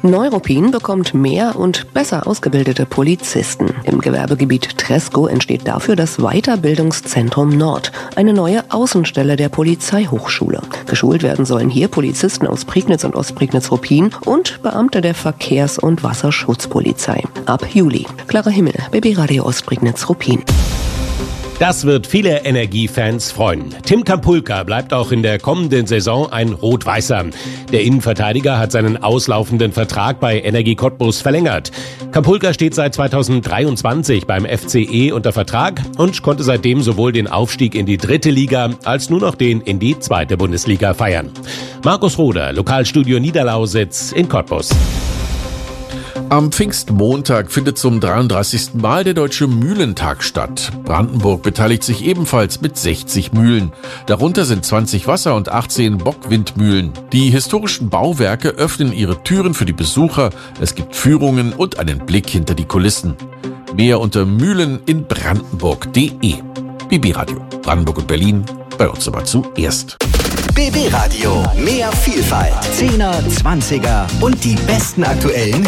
Neuruppin bekommt mehr und besser ausgebildete Polizisten. Im Gewerbegebiet Tresko entsteht dafür das Weiterbildungszentrum Nord, eine neue Außenstelle der Polizeihochschule. Geschult werden sollen hier Polizisten aus Prignitz und Ostprignitz-Ruppin und Beamte der Verkehrs- und Wasserschutzpolizei. Ab Juli. Klarer Himmel, B B Radio Ostprignitz-Ruppin. Das wird viele Energiefans freuen. Tim Kampulka bleibt auch in der kommenden Saison ein Rot-Weißer. Der Innenverteidiger hat seinen auslaufenden Vertrag bei Energie Cottbus verlängert. Kampulka steht seit zweitausenddreiundzwanzig beim F C E unter Vertrag und konnte seitdem sowohl den Aufstieg in die dritte Liga als nur noch den in die zweite Bundesliga feiern. Markus Roder, Lokalstudio Niederlausitz in Cottbus. Am Pfingstmontag findet zum dreiunddreißigsten Mal der Deutsche Mühlentag statt. Brandenburg beteiligt sich ebenfalls mit sechzig Mühlen. Darunter sind zwanzig Wasser- und achtzehn Bockwindmühlen. Die historischen Bauwerke öffnen ihre Türen für die Besucher. Es gibt Führungen und einen Blick hinter die Kulissen. Mehr unter mühleninbrandenburg punkt de. B B Radio, Brandenburg und Berlin, bei uns aber zuerst. B B Radio, mehr Vielfalt, Zehner, Zwanziger und die besten aktuellen